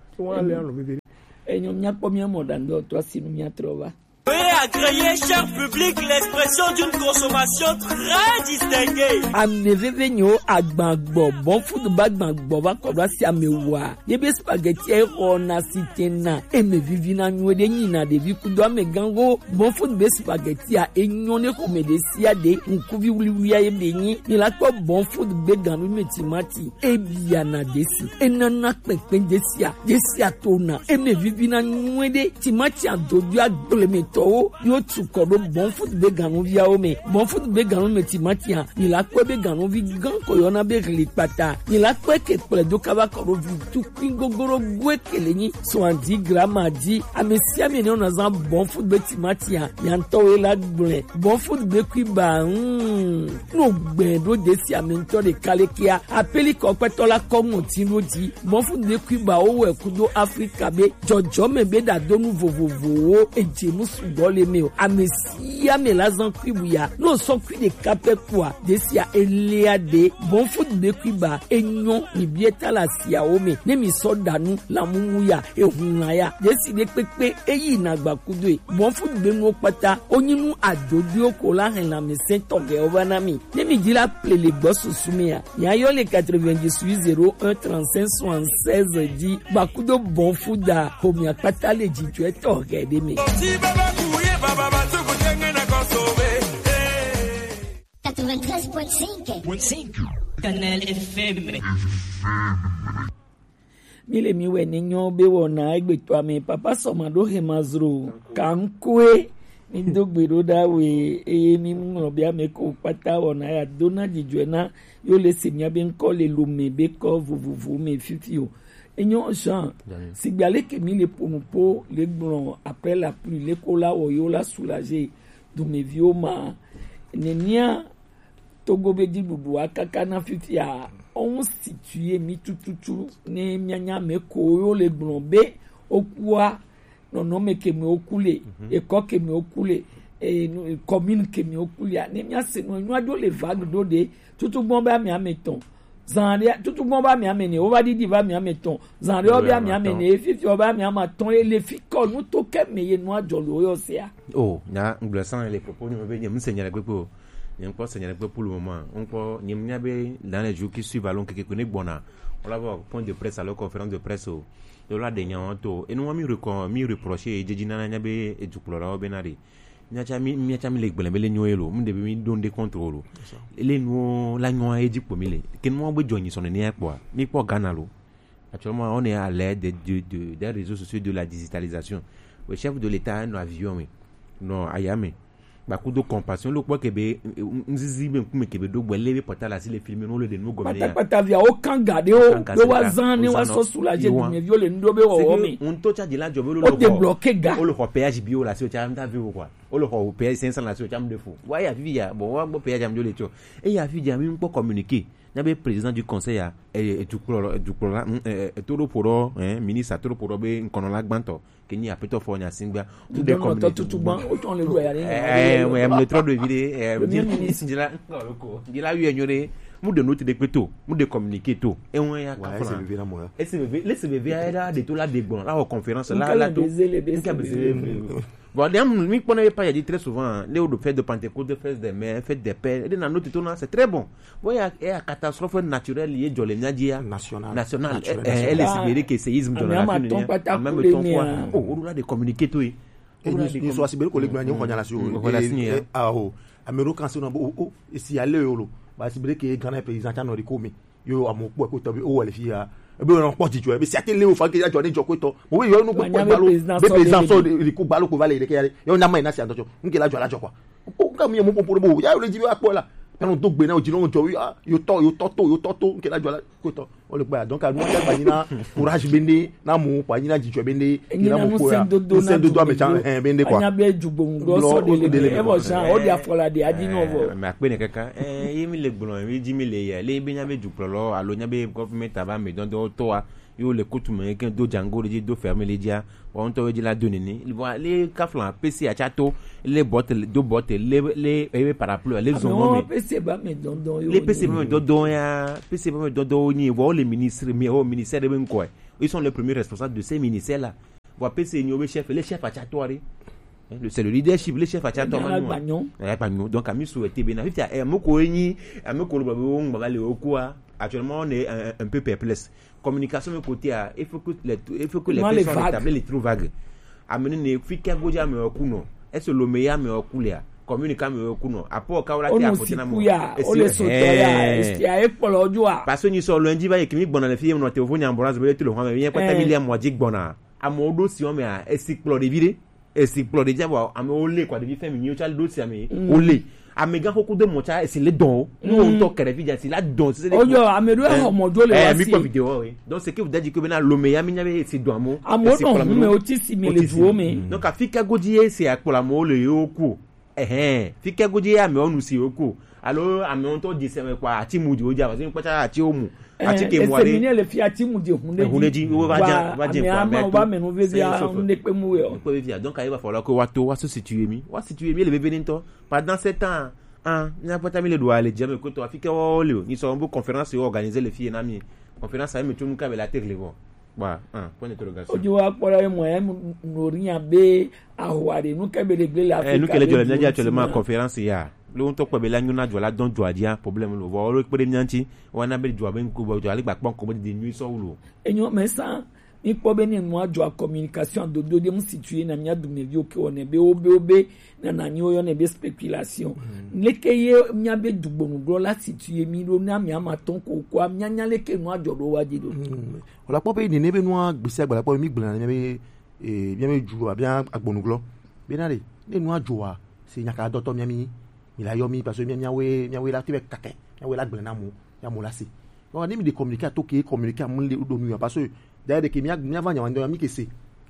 S2: Et nous n'y a pas mis un mot dans toi si nous n'y a trouvé.
S5: Veuillez agréer, cher public, l'expression d'une consommation très distinguée.
S2: Amneve venyo agbagbo bon food bagbagbo ba ko si amewa. Yebe spaghetti e ona sitena e me vivina nwede nyina de vi kudo me gango bon food be spaghetti a enyone ko me de sia de nkuvi wuli ya yebe nyi ni la ko bon food be ganu me timati e bia na desi e nana pepe desia desia tona e me vivina nwede timati adodu agbole me to yo tu ko do bon food be ganu via o me bon food be ganu me timati a ni la ko be ganu vi gan ko yo na be ri pata ni la ko ke pele do ka ba ko do vi tu kingogoro gwe kele ni so andi grama di amesia me ne ona zan bon food be timati a yan to e la gble bon food be kwi ba mm no gbe do de si amento de kalekia apeli ko peto la ko mo tin lo di bon food be kwi ba o we kudo Africa be jojo me be da do nu vovovo e je mu sugole me o amesia me la zan kwi buya no so kwi de kape kwa de si a elia de bon food be kwi ba enyo ni bieta la sia o me ne mi so danu la mumu ya e hunna ya de si de pepe eyi na gba kudo e bon food be no pata onyinu adodu oko la hen la me se toge obanami ne mi di la ple le gbo susumia ya yo le quatre-vingt-dix-huit zéro un trente-cinq soixante-seize di bakudo bon food da homia pata le ji tu e toge de me
S6: quatre-vingt-treize virgule cinq
S5: Canal F M.
S2: Mile miwe ninyo be wona egbe to ame papa somado hemazro kankwe ni dogbero da we eye mi mo bia me ko pata wona ya dona jijuena yo le senya be nko le lume be ko vuvuvu me fifio enyo jean sigbale ke mi le ponupo le gbron après la pluie le kola wo yo la soulager do me vioma nenia togo be di bubu akaka na fifia on situé mi tututu ne mianya me ko yo le gbron be okua no no me ke me okule e ko ke me okule e commune ke me okule ne mia se no nwa do le vague do de tutu bon ba mi ameton zanria tutu bon ba mi amene o ba di di ba mi ameton zanria o ba mi amene fifi o ba mi amaton e le fi ko nu to ke me ye no ajolo yo se a
S4: oh na nglesan les propos ni me be me seigneur pepo ni nko seigneur pepo pour le moment nko ni mnya be dans les jours qui suivent allons que connaît bona on va voir point de presse à la conférence de presse de la dernière to et nous mi recon mi reprocher jeji nana nyabe e jukulora obenari nyacha mi mi nyacha mi legbele bele nyoelo mu de mi don de contrôle le no la nyoa e jipo mi le ken mo gbe joni so ne ekpo mi po Ghana lo actuellement on est à l'aide de, de, de des réseaux sociaux de la digitalisation le chef de l'état no avion mi no ayame ba ku do compassion lo po kebe nzizi be nkume kebe do gbele porta la si le film no le de no gomene
S2: pata pata via o kan gade o do wazan ni wa so soulager mi viole ndo be wo mi
S4: on to charge la job lo
S2: lo débloquer ga
S4: o lo ko péage bio la si o cham ta vi quoi o lo ko péage cinq cents la si o cham de fou wa ya vi ya bon wa bo péage am jo le cho e ya vi ja mi po communiquer na be président du conseil ya e du pro du pro e toro poro hein ministre toro poro be nkono la gbanto kini apeto fo nya singba
S2: tout de communiquer tout bon o ton le go ya ni
S4: eh ouais me trop de vidéo eh ministre dila lo ko dila yu enyore mu de note de peto mu de communiquer to e won ya ka
S1: fara c'est la moi
S4: et c'est le c'est bien là de tout la de bon la conférence là là tout bon dem mi pone pas il dit très souvent les de fête de Pentecôte de fête des mères fête des pères et dans notre tournant c'est très bon voyez et à catastrophe naturelle liée jolé nadia
S1: national
S4: national elle est sévère que séisme de la fin même ton quoi oh on a de communiquer tout et
S1: nous soit sévère collègue nous on a la sur ah oh amero quand c'est on oh ici aller yo ba sévère que grand président tano ri komi yo amopo ko tobi o wale fi be on porte jo be si ati le o fa ke jo ni jo ko to mo we yo nu ko gbalo be president so ri ku gbalo ko vale de ke yo na mai na si anto nke la jo la jo kwa o ka mi mo po bo ya o le ji apo la ẹnu tó gbé náà òjì náà jọ yóò tọ́ yóò tọ́ tó yóò tọ́ tó nkè lájọ kó tọ́ ọ lè gbà donc àdúgbò yàgbà yín náà courage bende náà mú pa yín náà jìjọ bende yín náà mú kóra nsẹ́ dodo àmẹ́tsá ẹ̀ bende quoi.
S2: anyabe jugbongbɔ sɔ de le ɛ bɔ san o de afɔla de adi n'o bɔ.
S4: mɛ akpɛ ne kankan ɛɛ ye mi le gblɔ ye ji mi le yɛ le be nyabe dukplɔlɔ alo nyabe gɔfimɛnti aba mi dɔndɔ tɔ wa yóò le kutu mɛ kɛ do jango de do ferme le dia wɔn tɔ di la do nini le kaflan pese atsato le bɔte do bɔte le le ebe parapluie le zɔnmɔ mi
S2: pese ba mi dɔndɔn
S4: le pese ba mi dɔndɔn ya pese ba mi dɔndɔn ni wɔn le ministre mi o ministère de bɛ nkɔ ils sont les premiers responsables de ces ministères là wa pese ni o bɛ chef le chef atsato ari c'est le leadership le chef atsato ma nu wa ɛgbanyo donc ami souhaité bena fifia ɛ moko enyi ameko lo babe wo ngba le okua actuellement on est un, un peu perplexe communication de côté à il faut que les il faut que les faits soient établis les trop vagues amener ne fika goja me okuno est-ce le meilleur me okulia communiquer me okuno apo ka wala ti apote na mo
S2: o le so to ya est ya e polo ojoa
S4: parce que ni so lundi ba yekimi gbona le fie mo te ovoni ambulance be te lo hwa me yen kwata million mo ji gbona amodo si o me a explode vire explode jabo ame ole kwa de bi femi ni o chal do si ame ole amega koko de mocha c'est le don nous to kerevi c'est la don c'est
S2: ojo amedo e homojo le wasi
S4: eh mi ko vidéo oui donc c'est que vous dit que bena lomeya mi nyabe c'est do amo
S2: c'est pour mais otisi mi le duo mi
S4: donc afika godie c'est akola mo le yoku eh eh fika godie ame onu si yoku alors ame on to dise me kwa ati mudi oja parce que kwa ati omu ati ke mo
S2: ale ese mi le fi ati mudi hunde
S4: hunde o ba jan ba jan kwa
S2: me ba me no vezi a hunde pe mu yo
S4: ko vezi donc il va falloir que wato wa se situer mi wa situer mi le bebe nto pendant ce temps ah n'a pas terminé le doigt les diamants que toi afika wo le ni so bon conférence organiser les filles na mi conférence a mi tu muka be la tele bon ba ah point d'interrogation
S2: ojo wa pora mo e no rian be ahware nu ka be le gle la
S4: eh nu kele jole ndia actuellement conférence ya lo to ko be la nyuna jola don joa dia problème lo wo ro pe nyanti wana be joa be nku bo joa le gba pon ko de nuit so lo
S2: enyo me sa ni po be ni mo ajo communication do do de mu situer na nya dum ne oke one be obe obe na na ni oyo ne be speculation lekeye nya be dugbonugro la situer mi ro na mi amaton ko ko nya nya leke no ajo do waji do
S1: ola po be ni ne be no gbese agbala po mi gbala na be eh bien me ju bien agbonugro be na re ne no ajo wa se nya ka do to mi mi ila yo mi parce que mi nya we nya we la ti be kake nya we la gbala na mu ya mu la se on ni mi de communiquer to ke communiquer mu le do nu parce que d'ailleurs que mi mi avant nyawando mi kese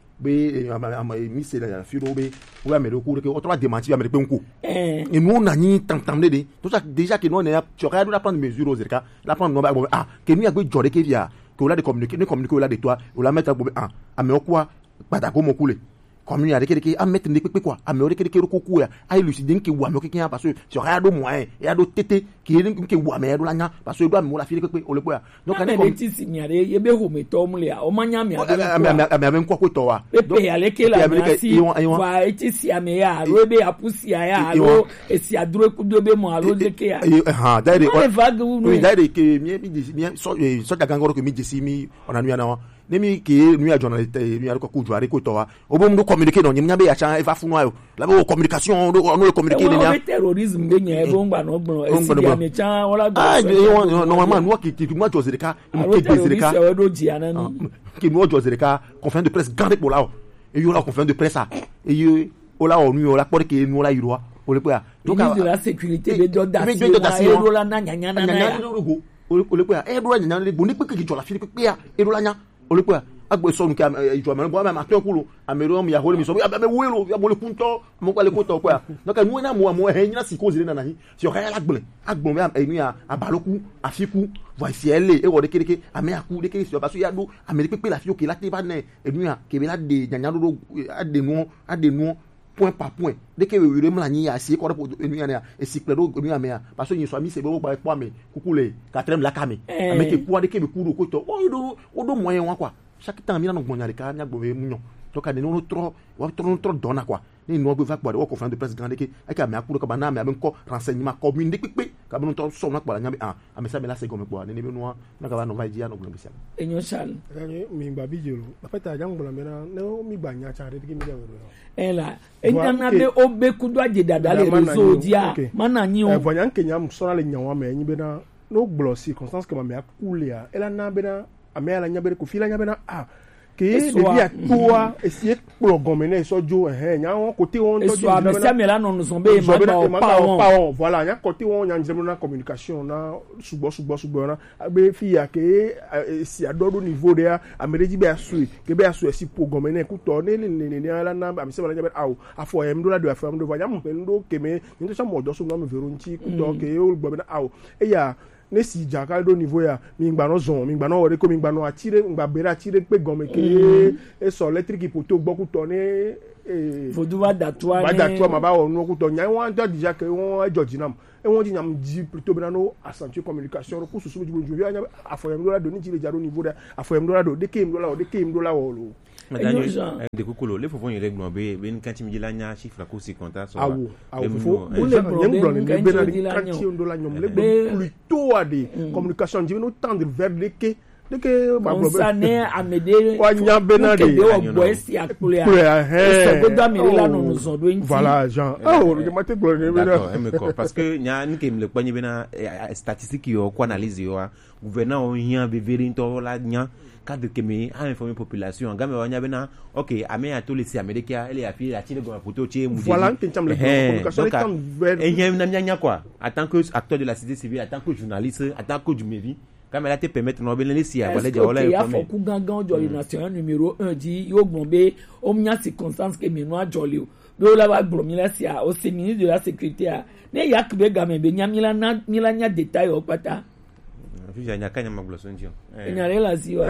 S1: be mi se la firo be o amere ko ke o to démentir amere pe nko eh et nous on a ni tantam de tout ça déjà que nous on est tu regardes la prendre mesure aux zerka la prendre no ah que nous a go jore ke via que on a de communiquer ne communiquer là de toi on la mettre ah amere quoi patako mo kule comme il y a des qui à mettre des quoi améliorer des qui recours ya a élucider qui wa me qui parce que sur radio moyen et a d'autres tété qui qui wa me do la nya parce que doit me la fille que o le quoi
S2: donc quand on dit si miare ye be ho me to mle a o manya mi a
S1: me me quoi ko to wa
S2: donc e ale ke la si wa eti si ame ya ro be apusi ya ro e si adro ku do be mo aro de ke ya
S1: ha dai de
S2: oui
S1: dai de que mi mi so so da gangoro que mi disi mi on a nu na nemi ki nu ya journaliste nu ya ko ku joare ko to wa o bo mu communiquer no nyam be ya chan e fa funu ayo la bo communication no no communiquer ni ya
S2: terrorisme be nya e bo ngba no gbon e si ya me chan wala do
S1: ah normalement no ki ki mu jose de ka ki jose de ka
S2: e do ji anani
S1: ki mu jose de ka conférence de presse grande pour là e yo la conférence de presse e yo o la o nu o la por que nu la yiro o le pa
S2: donc la sécurité be do da si e do la na nya nya na ya
S1: o le pa e do la nya le bo ni pe ki jo la fi pe ya e do la nya o le pa agbe so nka ijo me bo ma to kulo amero mi ya hole mi so ya be welo ya bo le kunto mo kwa le kunto kwa donc nu na mo mo he nyina si ko zire na nahi si o ka ya lagbele agbon me enu ya abaloku afiku voici elle e wo de keke ame aku de keke si parce ya do ameri pepe la fi o ke la te ba ne enu ya ke be la de nyanya do ade nu ade nu point par point dès que we rem la ni ya si ko do enu ya na e si pledo enu ya me ya parce que ni so mi se be wo ba po ame kukule quatrième la kame ame ke kwa de ke be kuru ko to o do o do moyen wa kwa chaque temps mina no gbonyare ka nya gbowe munyo to ka de no tro wa tro tro dona kwa ni no gbe va kwa de wo conférence de presse grande ke e ka me akuru ka bana me abenko renseignement commune de pepe ka bano to so na kwa nya ah amesa me la se gomme kwa ne ne be no na ka ba no va ji ya no gbe bisia
S2: enyo sal
S3: yani mi gba bijelo afeta jang bola me na no mi gba nya cha de ki mi da wero
S2: ela enya na be obe kudu aje dada le rezo dia mana nyi o
S3: voyan kenya msona le nyawa me nyi be na no glo circonstance que ma me akulia ela na be na amela nyabere ko fila nyabena ah ke de dia toa esi ekplo gomene sojo eh nya won côté won
S2: to so me se amela no so be ma
S3: pa on voilà nya côté won nya njemo na communication na subo subo subo na be fi ya ke si adodo niveau de amereji be asu ke be asu esi po gomene ku to ne ne ne ala na am se wala nyabere aw afo em do la do afo em do va nya mo pe ndo keme ndo sa mo do so no me verunchi ku to ke o gomene aw e ya ne si jaka do niveau ya mi ngba no zon mi ngba no ore ko mi ngba no atire ngba bere atire pe gome ke e so electric poto gboku to ne e
S2: foduwa datwa
S3: ni ba datwa ma ba wonu ku to nya won to dija ke won ejoji nam e won ji nyam di plutôt bena no accentuer communication ko susu ju ju ya afoyem do la do ni jire jaro niveau da afoyem do la do de kem do la de kem do la wo
S4: Madame, de Kukolo, les fofons ils règlent bien, bien quand tu me dis la nya chiffre ko si compta so.
S3: Ah oui, ah oui, faut les problèmes quand tu dis la nya, on la nyom le plutôt à des communications, je nous tendre vers les que de que
S2: ba problème. Ça né amede.
S3: Wa nya benade.
S2: O boy si akule. Eh. So go do la no so do nti.
S3: Voilà, Jean. Ah, on de mate glorieux
S4: benade. Parce que nya ni ke me le panye bena statistique yo ko analyse yo gouverneur on hien be verinto la nya cadre que me a informé population ngame wanya bena OK ame a to les américains elle a fait la tire go photo tie mu
S3: voilà que tu me communication est en vers
S4: et nya nya nya quoi en tant que acteur de la société civile en tant que journaliste en tant que du mairie quand elle a te permettre no ben les si a voilà déjà
S2: il y a faut gangan joli national numéro un dit yo gbonbe o mnya circonstance que me no joli do la ba bromila si a au ministre de la sécurité ne yakbe game be nya mila na mila nya détail o pata
S4: Fija nyakanya magloso ndio.
S2: Enyarela ziwa.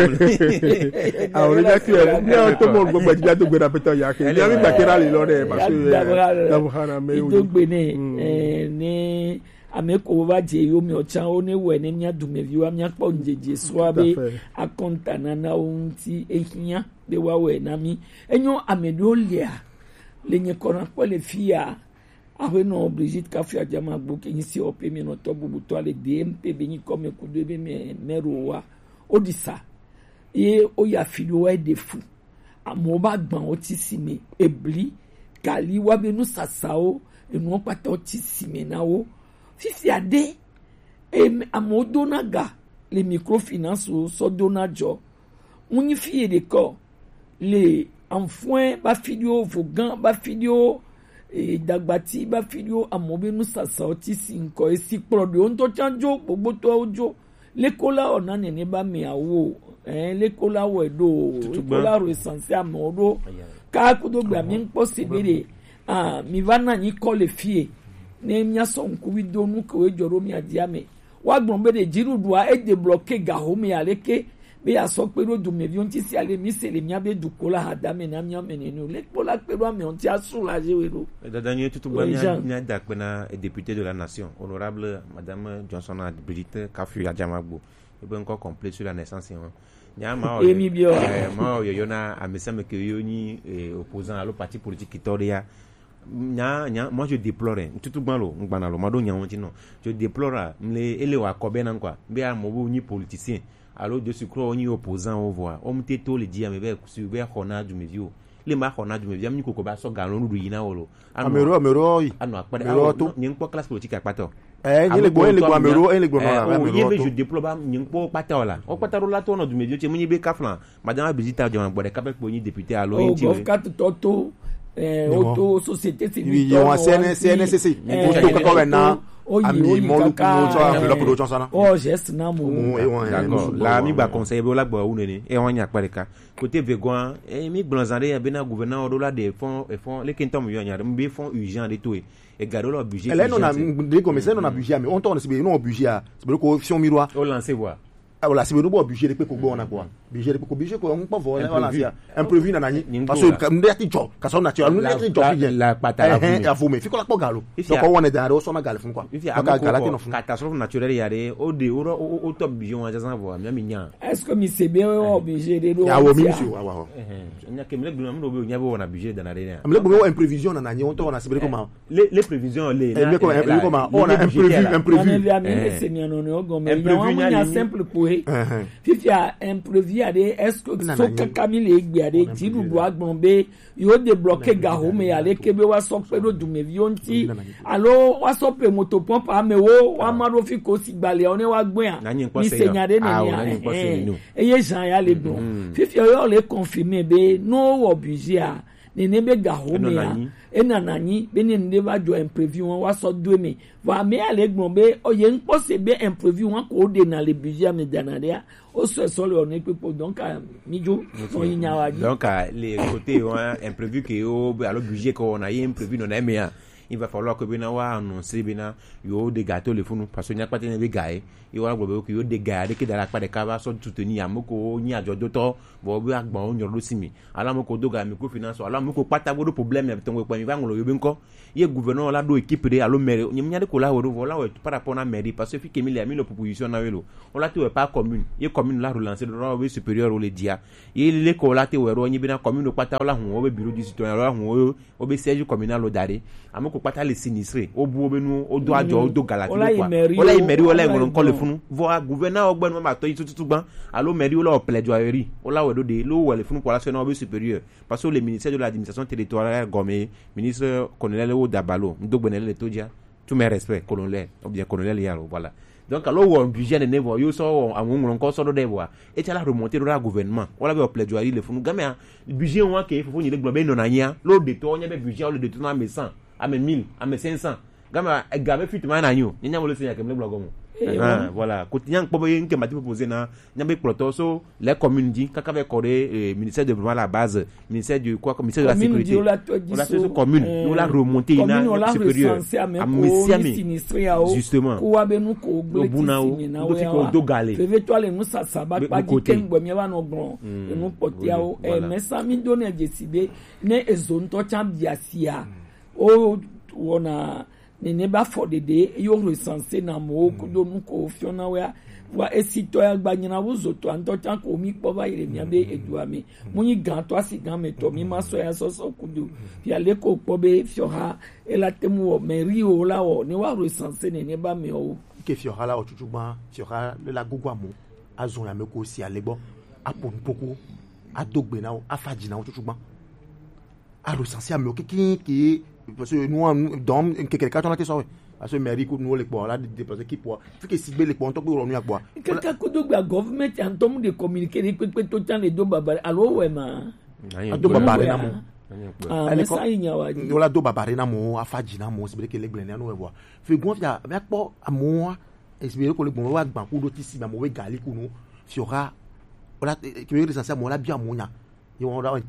S3: Ah on a que no to mo gbogbo ti to gbera peto ya ke. Ya mi bakera le lo de parce que da buhana me
S2: o. Dogbene eh ni ameko ba je yo mi ocha o ne we ne nya dumevi wa nya pa onjeje so abe akontana na unti ehia be wa we na mi. Enyo amedolia le nye kona ko le fia. Après non Brigitte Kafia Diama Bouke ici au premier noto bubuto ale D M P beni comme coup de me meroa odisa et o ya filio e de fou amoba gban otisime ebli kali wa benu sasao enu pata otisime na o fifi ade e amodonaga les microfinance so donajo oni fie de corps les enfants ba filio vogan ba filio e dagbati ba filio amobe nu sasa oti sinko esi prodo on to chanjo gbogbo to ojo lekola ona nene ba mi awo eh lekola wedo lekola ro sanse amodo ka kudo gba mi npo sebere ah mi vana ni ko le fie ne nya so nku wido nu ko ejoro mi adiame wa gbon be de jirudua e de bloquer ga ho mi aleke be ya so pe rodu me bi on ti si ale mi se le mi abe dukola hadame na mi amenenu le pola pe ro mi on ti asoulager wero
S4: dadanye tutu ba nya dak na député de la nation honorable madame Johnson Brigitte Kafia Diamagbo e ben encore complet sur la naissance nya ma
S2: e mi bio
S4: eh ma yo yona amesa me ke yo ni opposant à le parti politique Kitoria nya nya moi je déplore tutu ban lo ngba na lo mado nya won ti no je déplore le ele wa ko be na kwa be a mo bo ni politicien alors de sucre on y opposant on voit on te to le dia me be su be khona du mevio le ma khona du mevio mi koko ba so galon ru yina wolo
S1: amero amero yi
S4: anu apare anu to ni npo classe politique apato
S1: eh ni le gbo le gbo amero eh le gbo na
S4: amero ye me je déploie ba ni npo pata la o pata ro la to no du mevio che mu ni be kaflan madame visita jo an gbode kape po ni député alo
S2: yin ti o kat toto eh auto société civile
S1: yo C N C C ni ko ko na ami molu ko so enveloppe do chonsana
S2: oh geste na mo
S4: d'accord la mi ba conseil be la gbo wu ne e won nya pareka côté vegoan e mi blanzande e be na gouverneur do la des fonds et fonds les quintom yo nya be fonds urgent de tout e gado lo budget
S1: elle non a de commissaire non a budget mais on tourne c'est non budget c'est be ko si on miroir
S4: o lancer voir
S1: ah voilà c'est be no budget de pe ko gbo na quoi budget de pe ko budget ko on pas voler voilà c'est imprévu na nani parce que comme des ti job ka so naturel nous des job bien
S4: la pata
S1: eh a fumé fi ko la po galo donc on est dans so na galo fun quoi
S4: donc gala ti no fun catastrophe naturelle ya de o de o o top bijon a jasan voir mi nya
S2: est-ce que mi c'est bien obligé de
S1: ya wo mi monsieur wa wa
S4: eh nya kemle gbe no do nya bo na budget dans la dernière
S1: am le bo imprévision na nani on to na c'est comment
S4: les les prévisions les
S1: on a imprévu imprévu
S2: imprévu boé fifia imprévu ade est-ce que so kakami le gbe ade ti dudu agbon be yo débloquer gaho me ale kebe wa so pe do dume vionti allo wa so pe moto pompe amewo wa maro fi ko si gbale oni wa gbon an ni senyade ne eye jan ya le don fifia yo le confirmer be no obligé a ne ne be gaho me ya enananyi be ne ne ba jo imprévu won wa so do me wa me ale gbon be oye npo se be imprévu won ko de na le budget me danadea o so so le on equipe donc mijo on yinya wa
S4: donc les côtés imprévu que o alors budget ko on a imprévu non aime ya il va falloir que bena wa annoncer bena yo de gâteau le funu parce que nya pate ne be gaé yo wa gbo que yo de gaé que dans la part de cava so soutenir amoko ni ajo doto bo be agbon onyo lo simi ala moko doga mi ko finance ala moko pata bodo problème e ton ko mi va ngolo yo be nko ye gouverneur la do équipe de alo maire nyam de ko la wo voilà par rapport na mairie parce que fi que mi le ami no proposition na welo on la te pas commune ye commune la relancer de roi supérieur ou le dia ye le ko la te wero nyi bena commune pata la hu o be bureau du citoyen la hu o be siège communal o dare amoko pata le sinistré o bu obenu o do ajo o do galati quoi ola imeri ola ngolon ko le funu voa gouverneur ogben ma to tutu gban alo mairie ola o plaidoirie ola we do de lo we le funu pour la sena o supérieur parce que le ministère de l'administration territoriale gomé ministre colonel o dabalo ndogbenele le todia tous mes respects colonel ou bien colonel yalo voilà donc alors on budget ne vo yo so amon ko so do de voa et la remonter au gouvernement ola be o plaidoirie le funu gamé budget on ke fofo ni le globe no nanya lo de to nya be budget o le de to na me cent à mes mille à mes cinq cents gama gabe fit ma na nyo ni nyamo le senya kem le blogo mo ah voilà kotinyang pobo yenke mati proposer na nyambe protoso les communes dit kaka be coré ministère de développement la base ministère du quoi ministère de la sécurité on la ce commune on la remonter ina supérieur à misiami justement
S2: ko be nu ko gbe
S4: ti ko do galé
S2: feve to le musa saba pa di kengbo mi wa no gbon enu potia o e mesa mi do na jesibe ne ezonto chambiasia o wona ne ne ba for the day yo recenser na mo ko do nu ko fiona wa wa esito ya gbanyina wo zoto anto chan ko mi po ba ire mi abe edua mi munyi gan to asi gan me to mi ma so ya so so kudu ya le ko po be fioha ela temu o meri o la o ni wa recenser ne ne ba mi o
S1: ke fioha la o tutugba fioha le la gogwa mo azon ya me ko si alebo apon poko adogbe na o afaji na o tutugba a recenser am ke ki parce que nous dans quelqu'un on a été sauvé parce que mairie nous les pour là déplacer qui pour fait que si les pour on peut revenir quoi
S2: quelqu'un que do government en tom de communiquer les peu tout temps les do baba alors ouais ma
S1: do baba na mo
S2: ah mais ça il y a wa
S1: on la do baba na mo afaji na mo c'est que les glen nous voir fait gon ya avec pour amour espérer que les bon wa gban ku do ti si ba mo we gali ku no fiora on la qui veut recenser mo la bien mo nya ils on la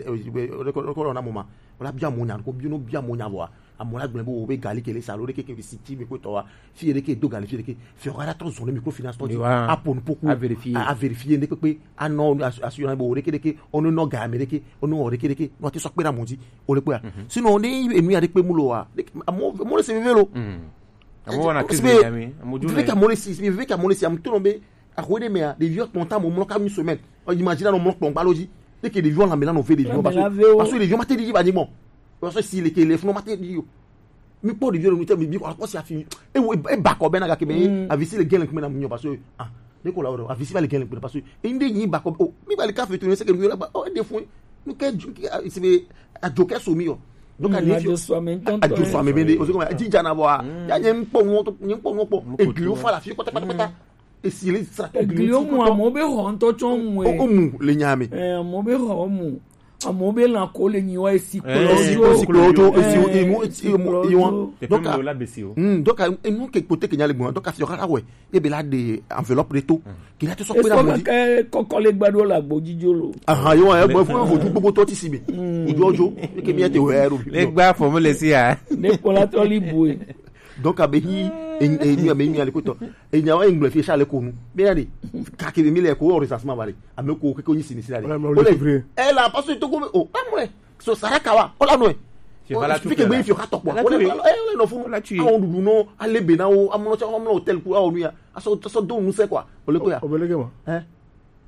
S1: on a moment on a bien mo nya ko bien bien mo nya voir amola gben bo we gali kele salo de ke visiti me ko to wa fi de ke do gali fi de ke fiora la ton zone microfinance to a pour beaucoup à vérifier à vérifier ne pe ah non assurance bo de ke de ke on no ga me de ke on no de ke de ke no ti so pe na mo ti o le pe sinon on est emi ade pe mu lo wa mo mo le se velo
S4: amo na crise de ami
S1: amo du ve ka mo le si ve ka mo le si am to no be a ko de me des vieux content mo mo ka une semaine on imagine no mo plomb baloji de ke des vieux la maintenant on fait des vieux parce que parce que les vieux maté di ba ni bon parce que si les les font maté di yo mi po de vieux nous mi bi ko si a fini e e ba ko be na ga ke be avisi le gelen na munyo parce que ah de ko la o avisi ba le gelen parce que e inde yin ba ko o mi ba le ka fe to ne se ke mi la ba o de fun nous ke c'est be a joker so mi yo donc ali
S2: fio
S1: a jo so me be o se ko ji jana bo a ya nyem po won to nyem po won po e glo fa la fi ko ta pata pata e si le sa
S2: glo mu amo be ho to chon mu
S1: o mu le nyame
S2: eh mo be ho mu amobe la ko le nyi wa esi
S1: kolojo kolojo esi imu imu imu
S4: donc la besio
S1: donc nous que côté que nyale bon donc afio kala we e be la de enveloppe de tout qui la te so pe na mo
S2: di ko ko le gbado la gbojijolo
S1: ah yo e bo fun foju gbogbo to ti sibe ojo ojo ke mi e te wero
S4: le gba fo mo le si a
S2: ne ko la to li boy
S1: donc abehi e ni abehi ale ko to e nya wa english fi sha le ko nu be ya de ka ke mi le ko o recensement bare ame ko ke ko ni sinisi la de e la parce que to ko o amure so saraka wa o la no e
S4: je va la
S1: tu que be fi o ka to po o le e no fu la tu a on du no ale be na o amuno cha amuno hotel ku a onu ya aso so do nu se kwa o le ko ya
S3: o be le ke mo
S1: eh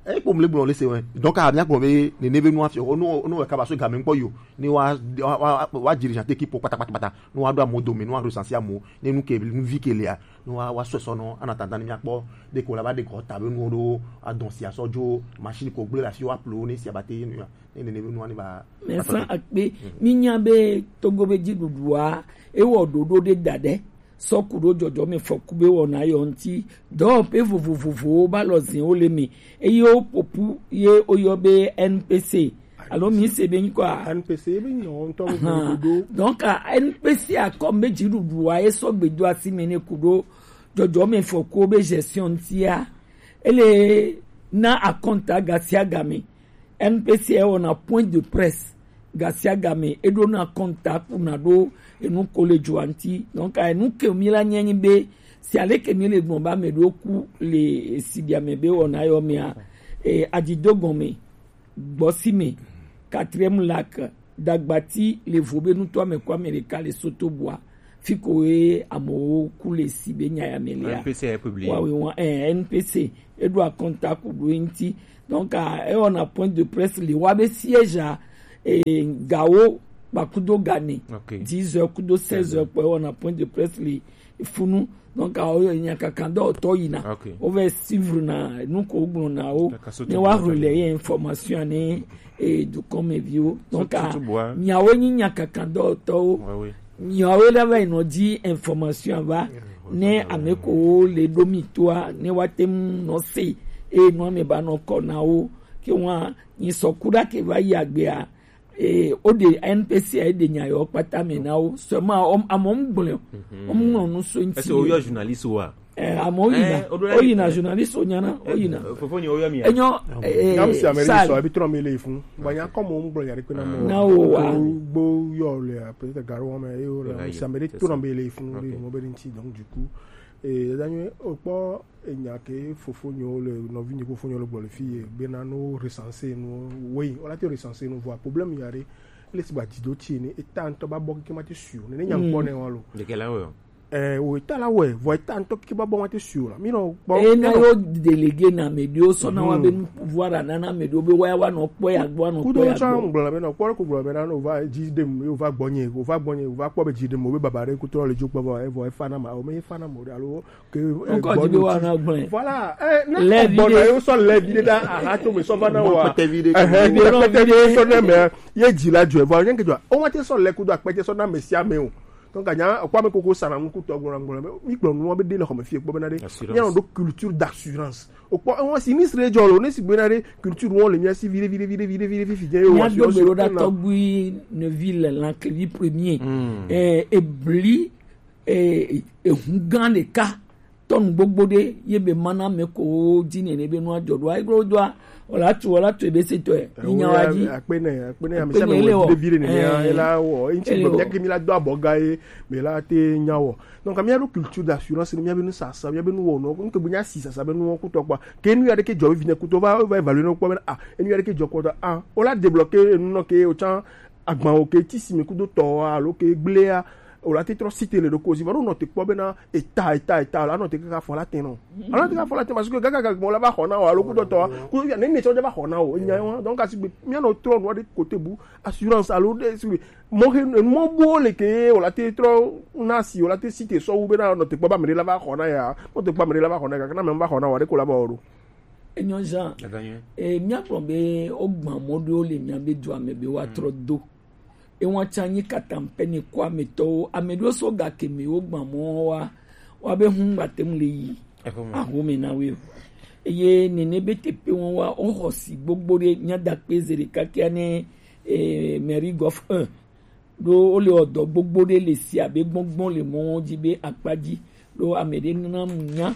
S1: e ko mle gbon le se wen donc a mia gbon be ne neve nu afi onu onu e ka ba so ga me npo yo ni wa wa wa dirigeant équipe pata pata pata nu wa do amodo me nu wa recenser amo ne nu ke nu vi ke le a nu wa wa so so no en attendant mi akpo de ko la ba de ko tabe nu do adonsi asojo machine ko gbe la fi wa plo ni si abate nu ne ne neve nu ani ba
S2: mais ça akpe mi nya be togo be jidudua e wo dodo de dade sọkùrò jọjọ mi fọkúbẹ wọnà ayọ ntí dọọpẹ fòfòfòfò bá lọ sìn ó lé mi èyí ó pòpù yé oyọ bẹ N P C alo mi ṣe bẹ nkọ a.
S3: N P C bẹ yàn tọ́ gbogbo.
S2: donc N P C akọ méjì dùdù wa ẹ sọ gbẹdọ àti mi ní kudo jọjọ mi fọkú bẹ gestion ntí a ẹ lè ná àkọǹtà gàṣíàgàmì N P C ẹ wọnà point de presse gàṣíàgàmì ẹ dọ ná àkọǹtà kùnà dó. Enu kole joanti donc enu ke mila nyanyi be si ale ke mile gbon ba me do ku le sidia me be ona yo mi a e ajidogon me gbosi me quatrième lac dagbati le vobe nu to me kwa america le sotoboa fiko e amo ku le sibe nya ya mele
S4: N P C est publié
S2: wa we wa eh N P C e do a contact ku do nti donc e on a point de presse le wa be siège a e Gao bakudo gane
S4: okay.
S2: dix heures kudo seize heures pour on a point de presse li funu donc a oyo nya kakanda otoyina
S4: okay.
S2: on va suivre na nuko ogbo na o ni wa relayer information ni et du comme vieux donc a nyawo nya kakanda oto nyawo la va ino di information va ne ameko le domitoa ne watem no se e no me ba no kona o ki wa ni sokura ke va yagbe a et au de N P C a de nyayo pata menao seulement om amom gbole om no so nti
S4: est-ce que journaliste wa
S2: eh amoyina oyina journaliste onyana oyina
S4: fofoni oyo mi
S2: enyo eh
S3: ngam si ameri so abitro mi le fun banya comme om gbole yari ko na mo
S2: na o wa
S3: gbo yo le peut-être garo me yo le si ameri to na mi le fun le mo be nti donc du coup et danyo opo enyake fofonyo le no vini ko fonyo le gbole fi be na no recenser no oui on a été recenser no voir problème yari le si ba dido ti ni et tanto ba bok ki ma ti sur ne nyam pone walo
S4: de quel hour
S3: eh o itala we vo tanto ki ba bon ma ti sur la mi no
S2: bo e na yo délégué na medio so na wa be pouvoir na na medio be wa wa no po ya gbo no po ya
S3: gbo ku do gbole be no po ko gbole be na no va ji dem o va gbonye o va gbonye o va po be ji dem o be babare ku to le ju po e vo e fana ma o me fana mo alo ke voilà eh na gbona yo so le vide da aha to me so fana wa eh eh so na me ye ji la ju e vo yen ke jo o wa ti so le ku do apete so na me sia me o donc anya okwa me koko sara nku to gbora gbora mi gbon no be de le ko me fi gbo be na de nya do culture d'assurance okwa won sinistre jolo ne si gbe na de culture won le mi si vire vire vire vire vire fi je yo
S2: wa so so da togui ne ville l'enclavi premier eh ebli eh e hungan le ka ton gbogbo de yebe mana me ko jini ne be no ajodo ai grodo ola tu ola tu ebe se to e nyawaji
S3: apene apene ya misa me de vire ne ya ela wo inchi bo ya kemi la do aboga e me la te nyawo donc amia do culture d'assurance ni mia be no sasa mia be no wo no nke bunya sisa sa be no ku to kwa ke nu ya de ke jo vine ku to va va évaluer no kwa ah enu ya de ke jo ko ah ola débloquer no ke o chan agban o ke ti si me ku do to alo ke glea o la te trop cité le doko si va no te kwa be na eta eta eta la no te ka fo la te no ala te ka fo la te parce que gaga gaga mo la ba khona o alo ku do to ku ya ne ne so ba khona o nya donc asi mi no trop no de côté bu assurance alo de si mo mo bo le ke o la te trop na si o la te cité so u be na no te kwa ba me la ba khona ya no te kwa me la ba khona ka na me ba khona wa de ko la ba oru
S2: enyo jan e mi aprobe ogban modo le mi abe du amebe wa trop do e won chanyi katampe ni kwa meto amedo so ga kemi ogban mo wa wa be hun batem le yi aho me na we eye ni ne be tepe won wa o hosi gbogbo re nya da pe zere kakia ni e meri gof un do o le odo gbogbo re le si abe gbongbon le mo jibe apaji do amede na munya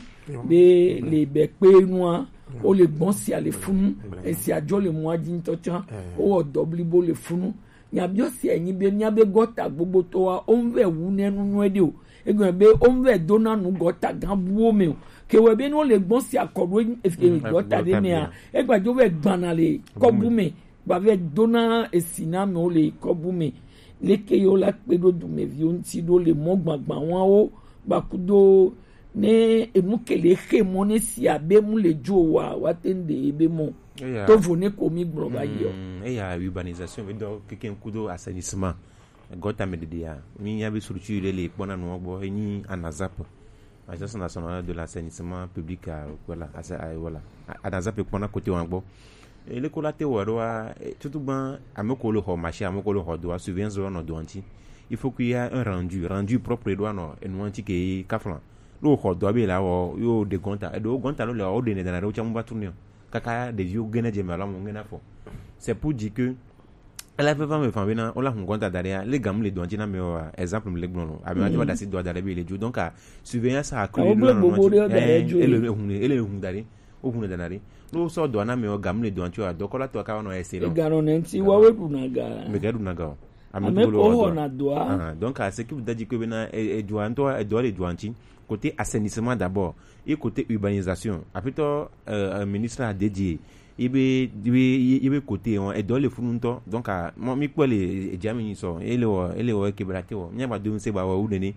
S2: be le be pe nu a o le gbon si ale funu e si ajo le mo aji ntochan o odo blibo le funu nyabio si enyi be nyabe gota gbogbo to wa o nve wu nenu nu ede o egun be o nve dona nu gota gan buo me o ke we be no le gbon si akodo e gota de me a egbajo we gbanale kobu me ba ve dona esina me o le kobu me leke yo la pe do du me vi o nti do le mo gbagba won o bakudo ne enu kele he mo ne si abe mu le jo wa wa tende ebe mo to vo ne ko mi gbro ba yo
S4: e ya urbanisation be do keken kudo assainissement gota me de ya mi ya be structure le pona no gbo eni anazap agence nationale de l'assainissement public voilà asa voilà anazap pona côté wan gbo e le ko la te woro wa tout ban ameko le ho marché ameko le ho do surveillance no do anti il faut qu'il y ait un rendu rendu propre do no en anti ke kaflan lo ho do be la wo yo de gonta e do gonta lo le o de ne na ro chamu ba tourner kaka de yo gene je mala mo ngena fo c'est pour dire que elle avait pas me faire bena on la gonta derrière les gam les douantina me exemple le gbon abi ma da si do derrière be le jo donc a surveillance a ko le ele hun ele hun dari o hun danari lo so do na me o gam le douantu a do ko la to ka no ese no
S2: garo nenti wa we du na ga
S4: me ga du na ga
S2: ame ko na doa
S4: donc à ce qui vous dit que bena e douanto e do le douanti côté assainissement d'abord et côté urbanisation après toi un ministre a dédié il be il be côté on et dans le fununto donc à moi mi quoi les jamini so et le et le que brate o nya ba do se ba wa u nene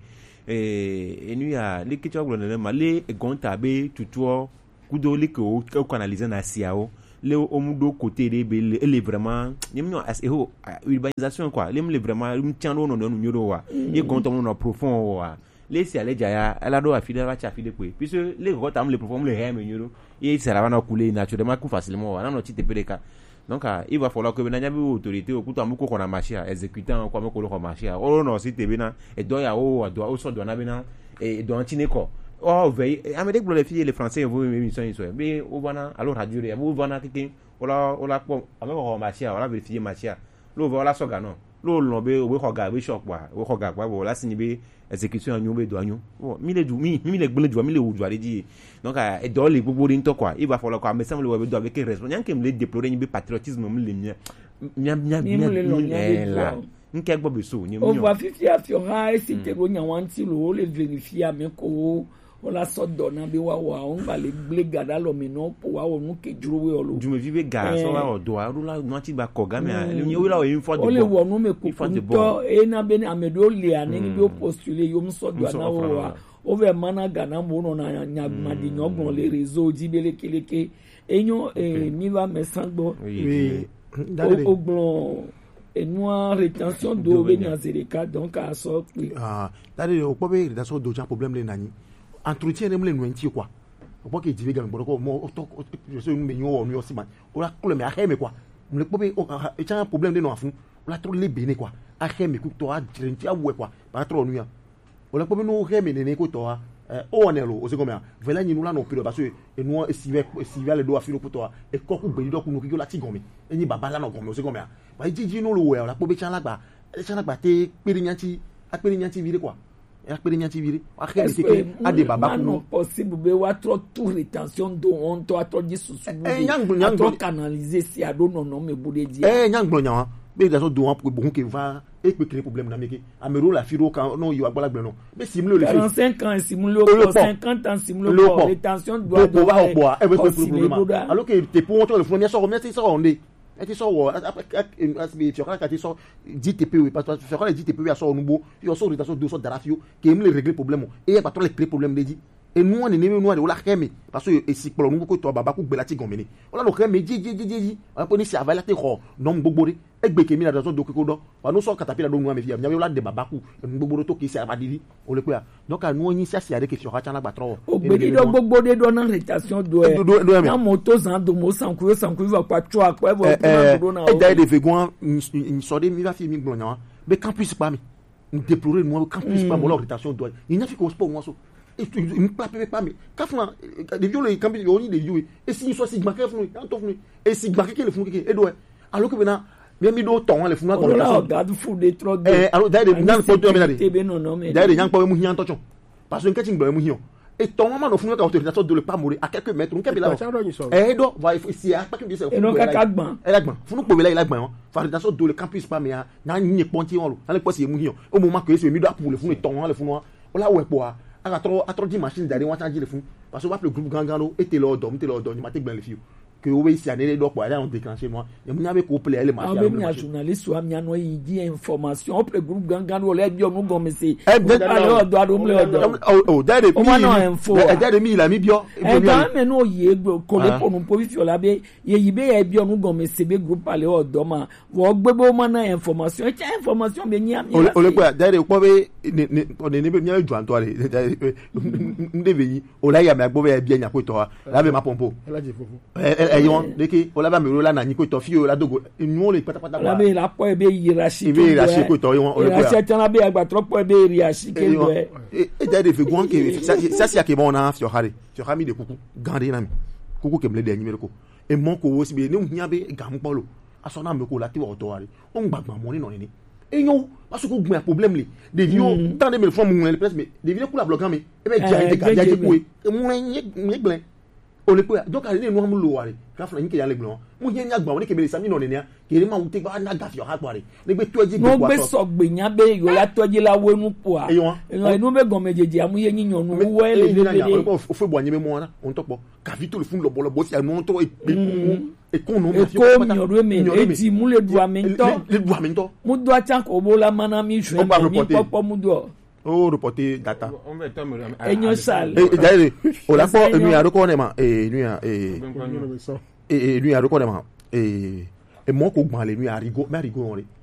S4: eh et nu ya le kicho glo nene ma le gonta be tutuo kudo le ko canaliser na siao le omudo côté de be ele vraiment ni no as e urbanisation quoi le vraiment un tiano no no nyoro wa e gonta no profond wa les si aller jaya elle a do afide va chafi de puis puisque les gros tam les profond le hem nyoro et ça va na couler naturellement coup facilement na no ti te peleka donc il va falloir que benanya bi autorité okutu amuko kona machia exécutant kwa meko ko machia o no si te bina e do ya o do o so do na bina e do antine ko oh veille amérique pour les filles les français vous émission iso mais o bana alors radio ya vous bana kiki ola ola ko ameko ko machia ola vérifier machia lo vola so gano lo lo be o ko ga be shop wa o ko ga kwa bo la sinibe exécution anyo be do anyo oh mi le du mi mi le gbele du mi le wu du ali donc e do le gbogbo ri nto kwa il va falloir quoi mais ça me le do avec respect nyan ke me le déplorer ni be patriotisme me le mia mia mia mia la nke gbo be so ni
S2: mi o va fifi afiora e si te go nyan wanti lo le vérifier me ko o la so do na be wa wa on ba le ble gada lo mi no po wa onu ke juro we olo
S4: du me vive ga so wa do a ru la no ti ba ko ga me ni o la o info de
S2: o le wo nu me ko to e na be ni amedo le ani ni be postuler yo so do na wa o ve mana gana mo no na nya ma di nyogbon le réseau di bele keleke enyo e mi va me sangbo
S1: oui
S2: ogbon et noir rétention d'eau be na zereka donc a so
S1: ah dale o po be rétention d'eau jan problème le nani entretien nem le nuenti quoi o po ke dive gan bo ko mo to je so me nyo o nyo siman o la ko le me a heme quoi le po be o e jan problème de no afun o la trop le bene quoi a heme ku to a direnti a we quoi ba trop nuya o le po be no heme ne ne ko to a o onelo o se comme vela ni nula no pilo parce que e no e sive e sive le do afiro ko to a e ko ku be do ku no ki la ti gome e ni baba la no gome o se comme ba jiji no lo we o la po be chan lagba e chan lagba te pere nyanti a pere nyanti vire quoi e a pere nyanti vire a ke se ke a de baba ku no
S2: possible be wa trop tout rétention do on to a trop di susu bu trop canaliser si a do non non me bude di
S1: eh nyangbo nyan be da so do on pour bon ke va et peut créer problème na meke amero la firo kan non yo agbala gbe non mais simulo le
S2: quarante-cinq ans simulo pour cinquante ans simulo pour rétention doit
S1: doit boire et problème alors que te pour on le premier sort mais c'est ça on est et tu sors après asbi tu quand tu sors dix T P U parce que tu fais les dix T P U à sort nouveau yo sort rétention deux sort darafio qui aime les régler problème et pas trop les créer problème de dit et nous on est nous on la kheme parce que et si pour nous ko to baba ko gbela ti gomeni on la lo kheme ji ji ji ji on peut ni si avala te ko non gbogbori egbe kemi la dazo do ko do wa no so katapila do nwa me fi am la de baba ku gbogboro to ki si abadiri o le pe donc nous on ni si asi ade ke fi o ha chan la gba tro
S2: o gbe do gbogbode do na rétention do e na moto zan do mo san ku san ku va pa tro akwa bo do na
S1: e dai de vegon ni so de mi va fi mi gbon mais campus pas mi déplorer moi campus pas mo la rétention do il n'y a fi ko sport moi so et tu me plape pas mais kafna de viol les campus oni de viol et si soit sigma kafnu en funu et sigma ke le funu ke e do alors que maintenant bien mi do ton le funu
S2: ko la regarde fou de trop de
S1: eh alors d'ailleurs de nan ko to me dade
S2: tebe non non mais
S1: d'ailleurs de nyang pa mu hian tocho parce que nketin gba mu hian et ton maman no funu ka autorisation de le pas mourir à quelques mètres on ke bila eh do va ici à pas que bien ça
S2: et non ka kagban
S1: e lagban funu po bela il lagban autorisation de le campus pas mais na nyi ponti on lo na le ko si mu hian au moment que c'est mi do pour le funu ton le funu on la ouais po a trop a trop di machine derrière on change le fond parce que le groupe grand grand était là dom était là dom maté gben le fio que o be si ane do po ala on déclencher moi e munya be ko play ele ma
S2: ya be mi journaliste wa mi ano yi di information o pre groupe gangan o le bi onu go me se o pa le do ado mle odo
S1: o da de mi e da de mi la mi bio
S2: e da me no ye ko le po nu po fi ola be ye yi be e bi onu go me se be groupe ale odo ma wo gbegbo ma na information e cha information be nya mi
S1: o le ko da de ko be ne o ne be mi ju anto ale nde be yi o la ya me gbo be bi nya ko to la be ma pompo eyon deke o la ba me ro la na ni ko to fi o la dogo nu o le patapata
S2: la be la po e be yirashi
S1: e be yirashi ko to yon o le ko
S2: ya tana be agba trop po e be yirashi ke do e
S1: e da de fe gwan ke ça ça ya ke bon na fi o hare fi o hami de kuku gande na mi kuku ke mle de nyime ko e mon ko wo si be ne nya be gam polo aso na me ko la ti o to hare o gbagba mo ni no ni e yon parce que gbe problème li de yo tant de me font mon le presse mais de vile ko la bloquant me e be ja de ga ja je ko e mo ni ni glen o le ko donc ale no mu lo ware ka funa nke ya le gblon mo yen nya gba woni ke be sami no ne ne ke re ma wute ba na ga fi o ha pare le gbe toji gbe
S2: kwa no gbe so gbe nya be yo la toji la wonu po a e no be gon mejeje amu yen yin onu wo ele le le
S1: o fe bo anyi me mo na on to po ka vi to le fun lo bo lo bo si anu to e e kon no
S2: ma fi ko mi oro me e ti mu le du amento
S1: le du amento
S2: mu do acha ko bo la mana mi shwe mi popo mu do
S1: o reporter data
S2: enyo sal
S1: e d'ailleurs o la po enu ya roko ne ma e nu ya e e nu ya roko ne ma e e mo ko gban le nu ya rigo ma rigo on le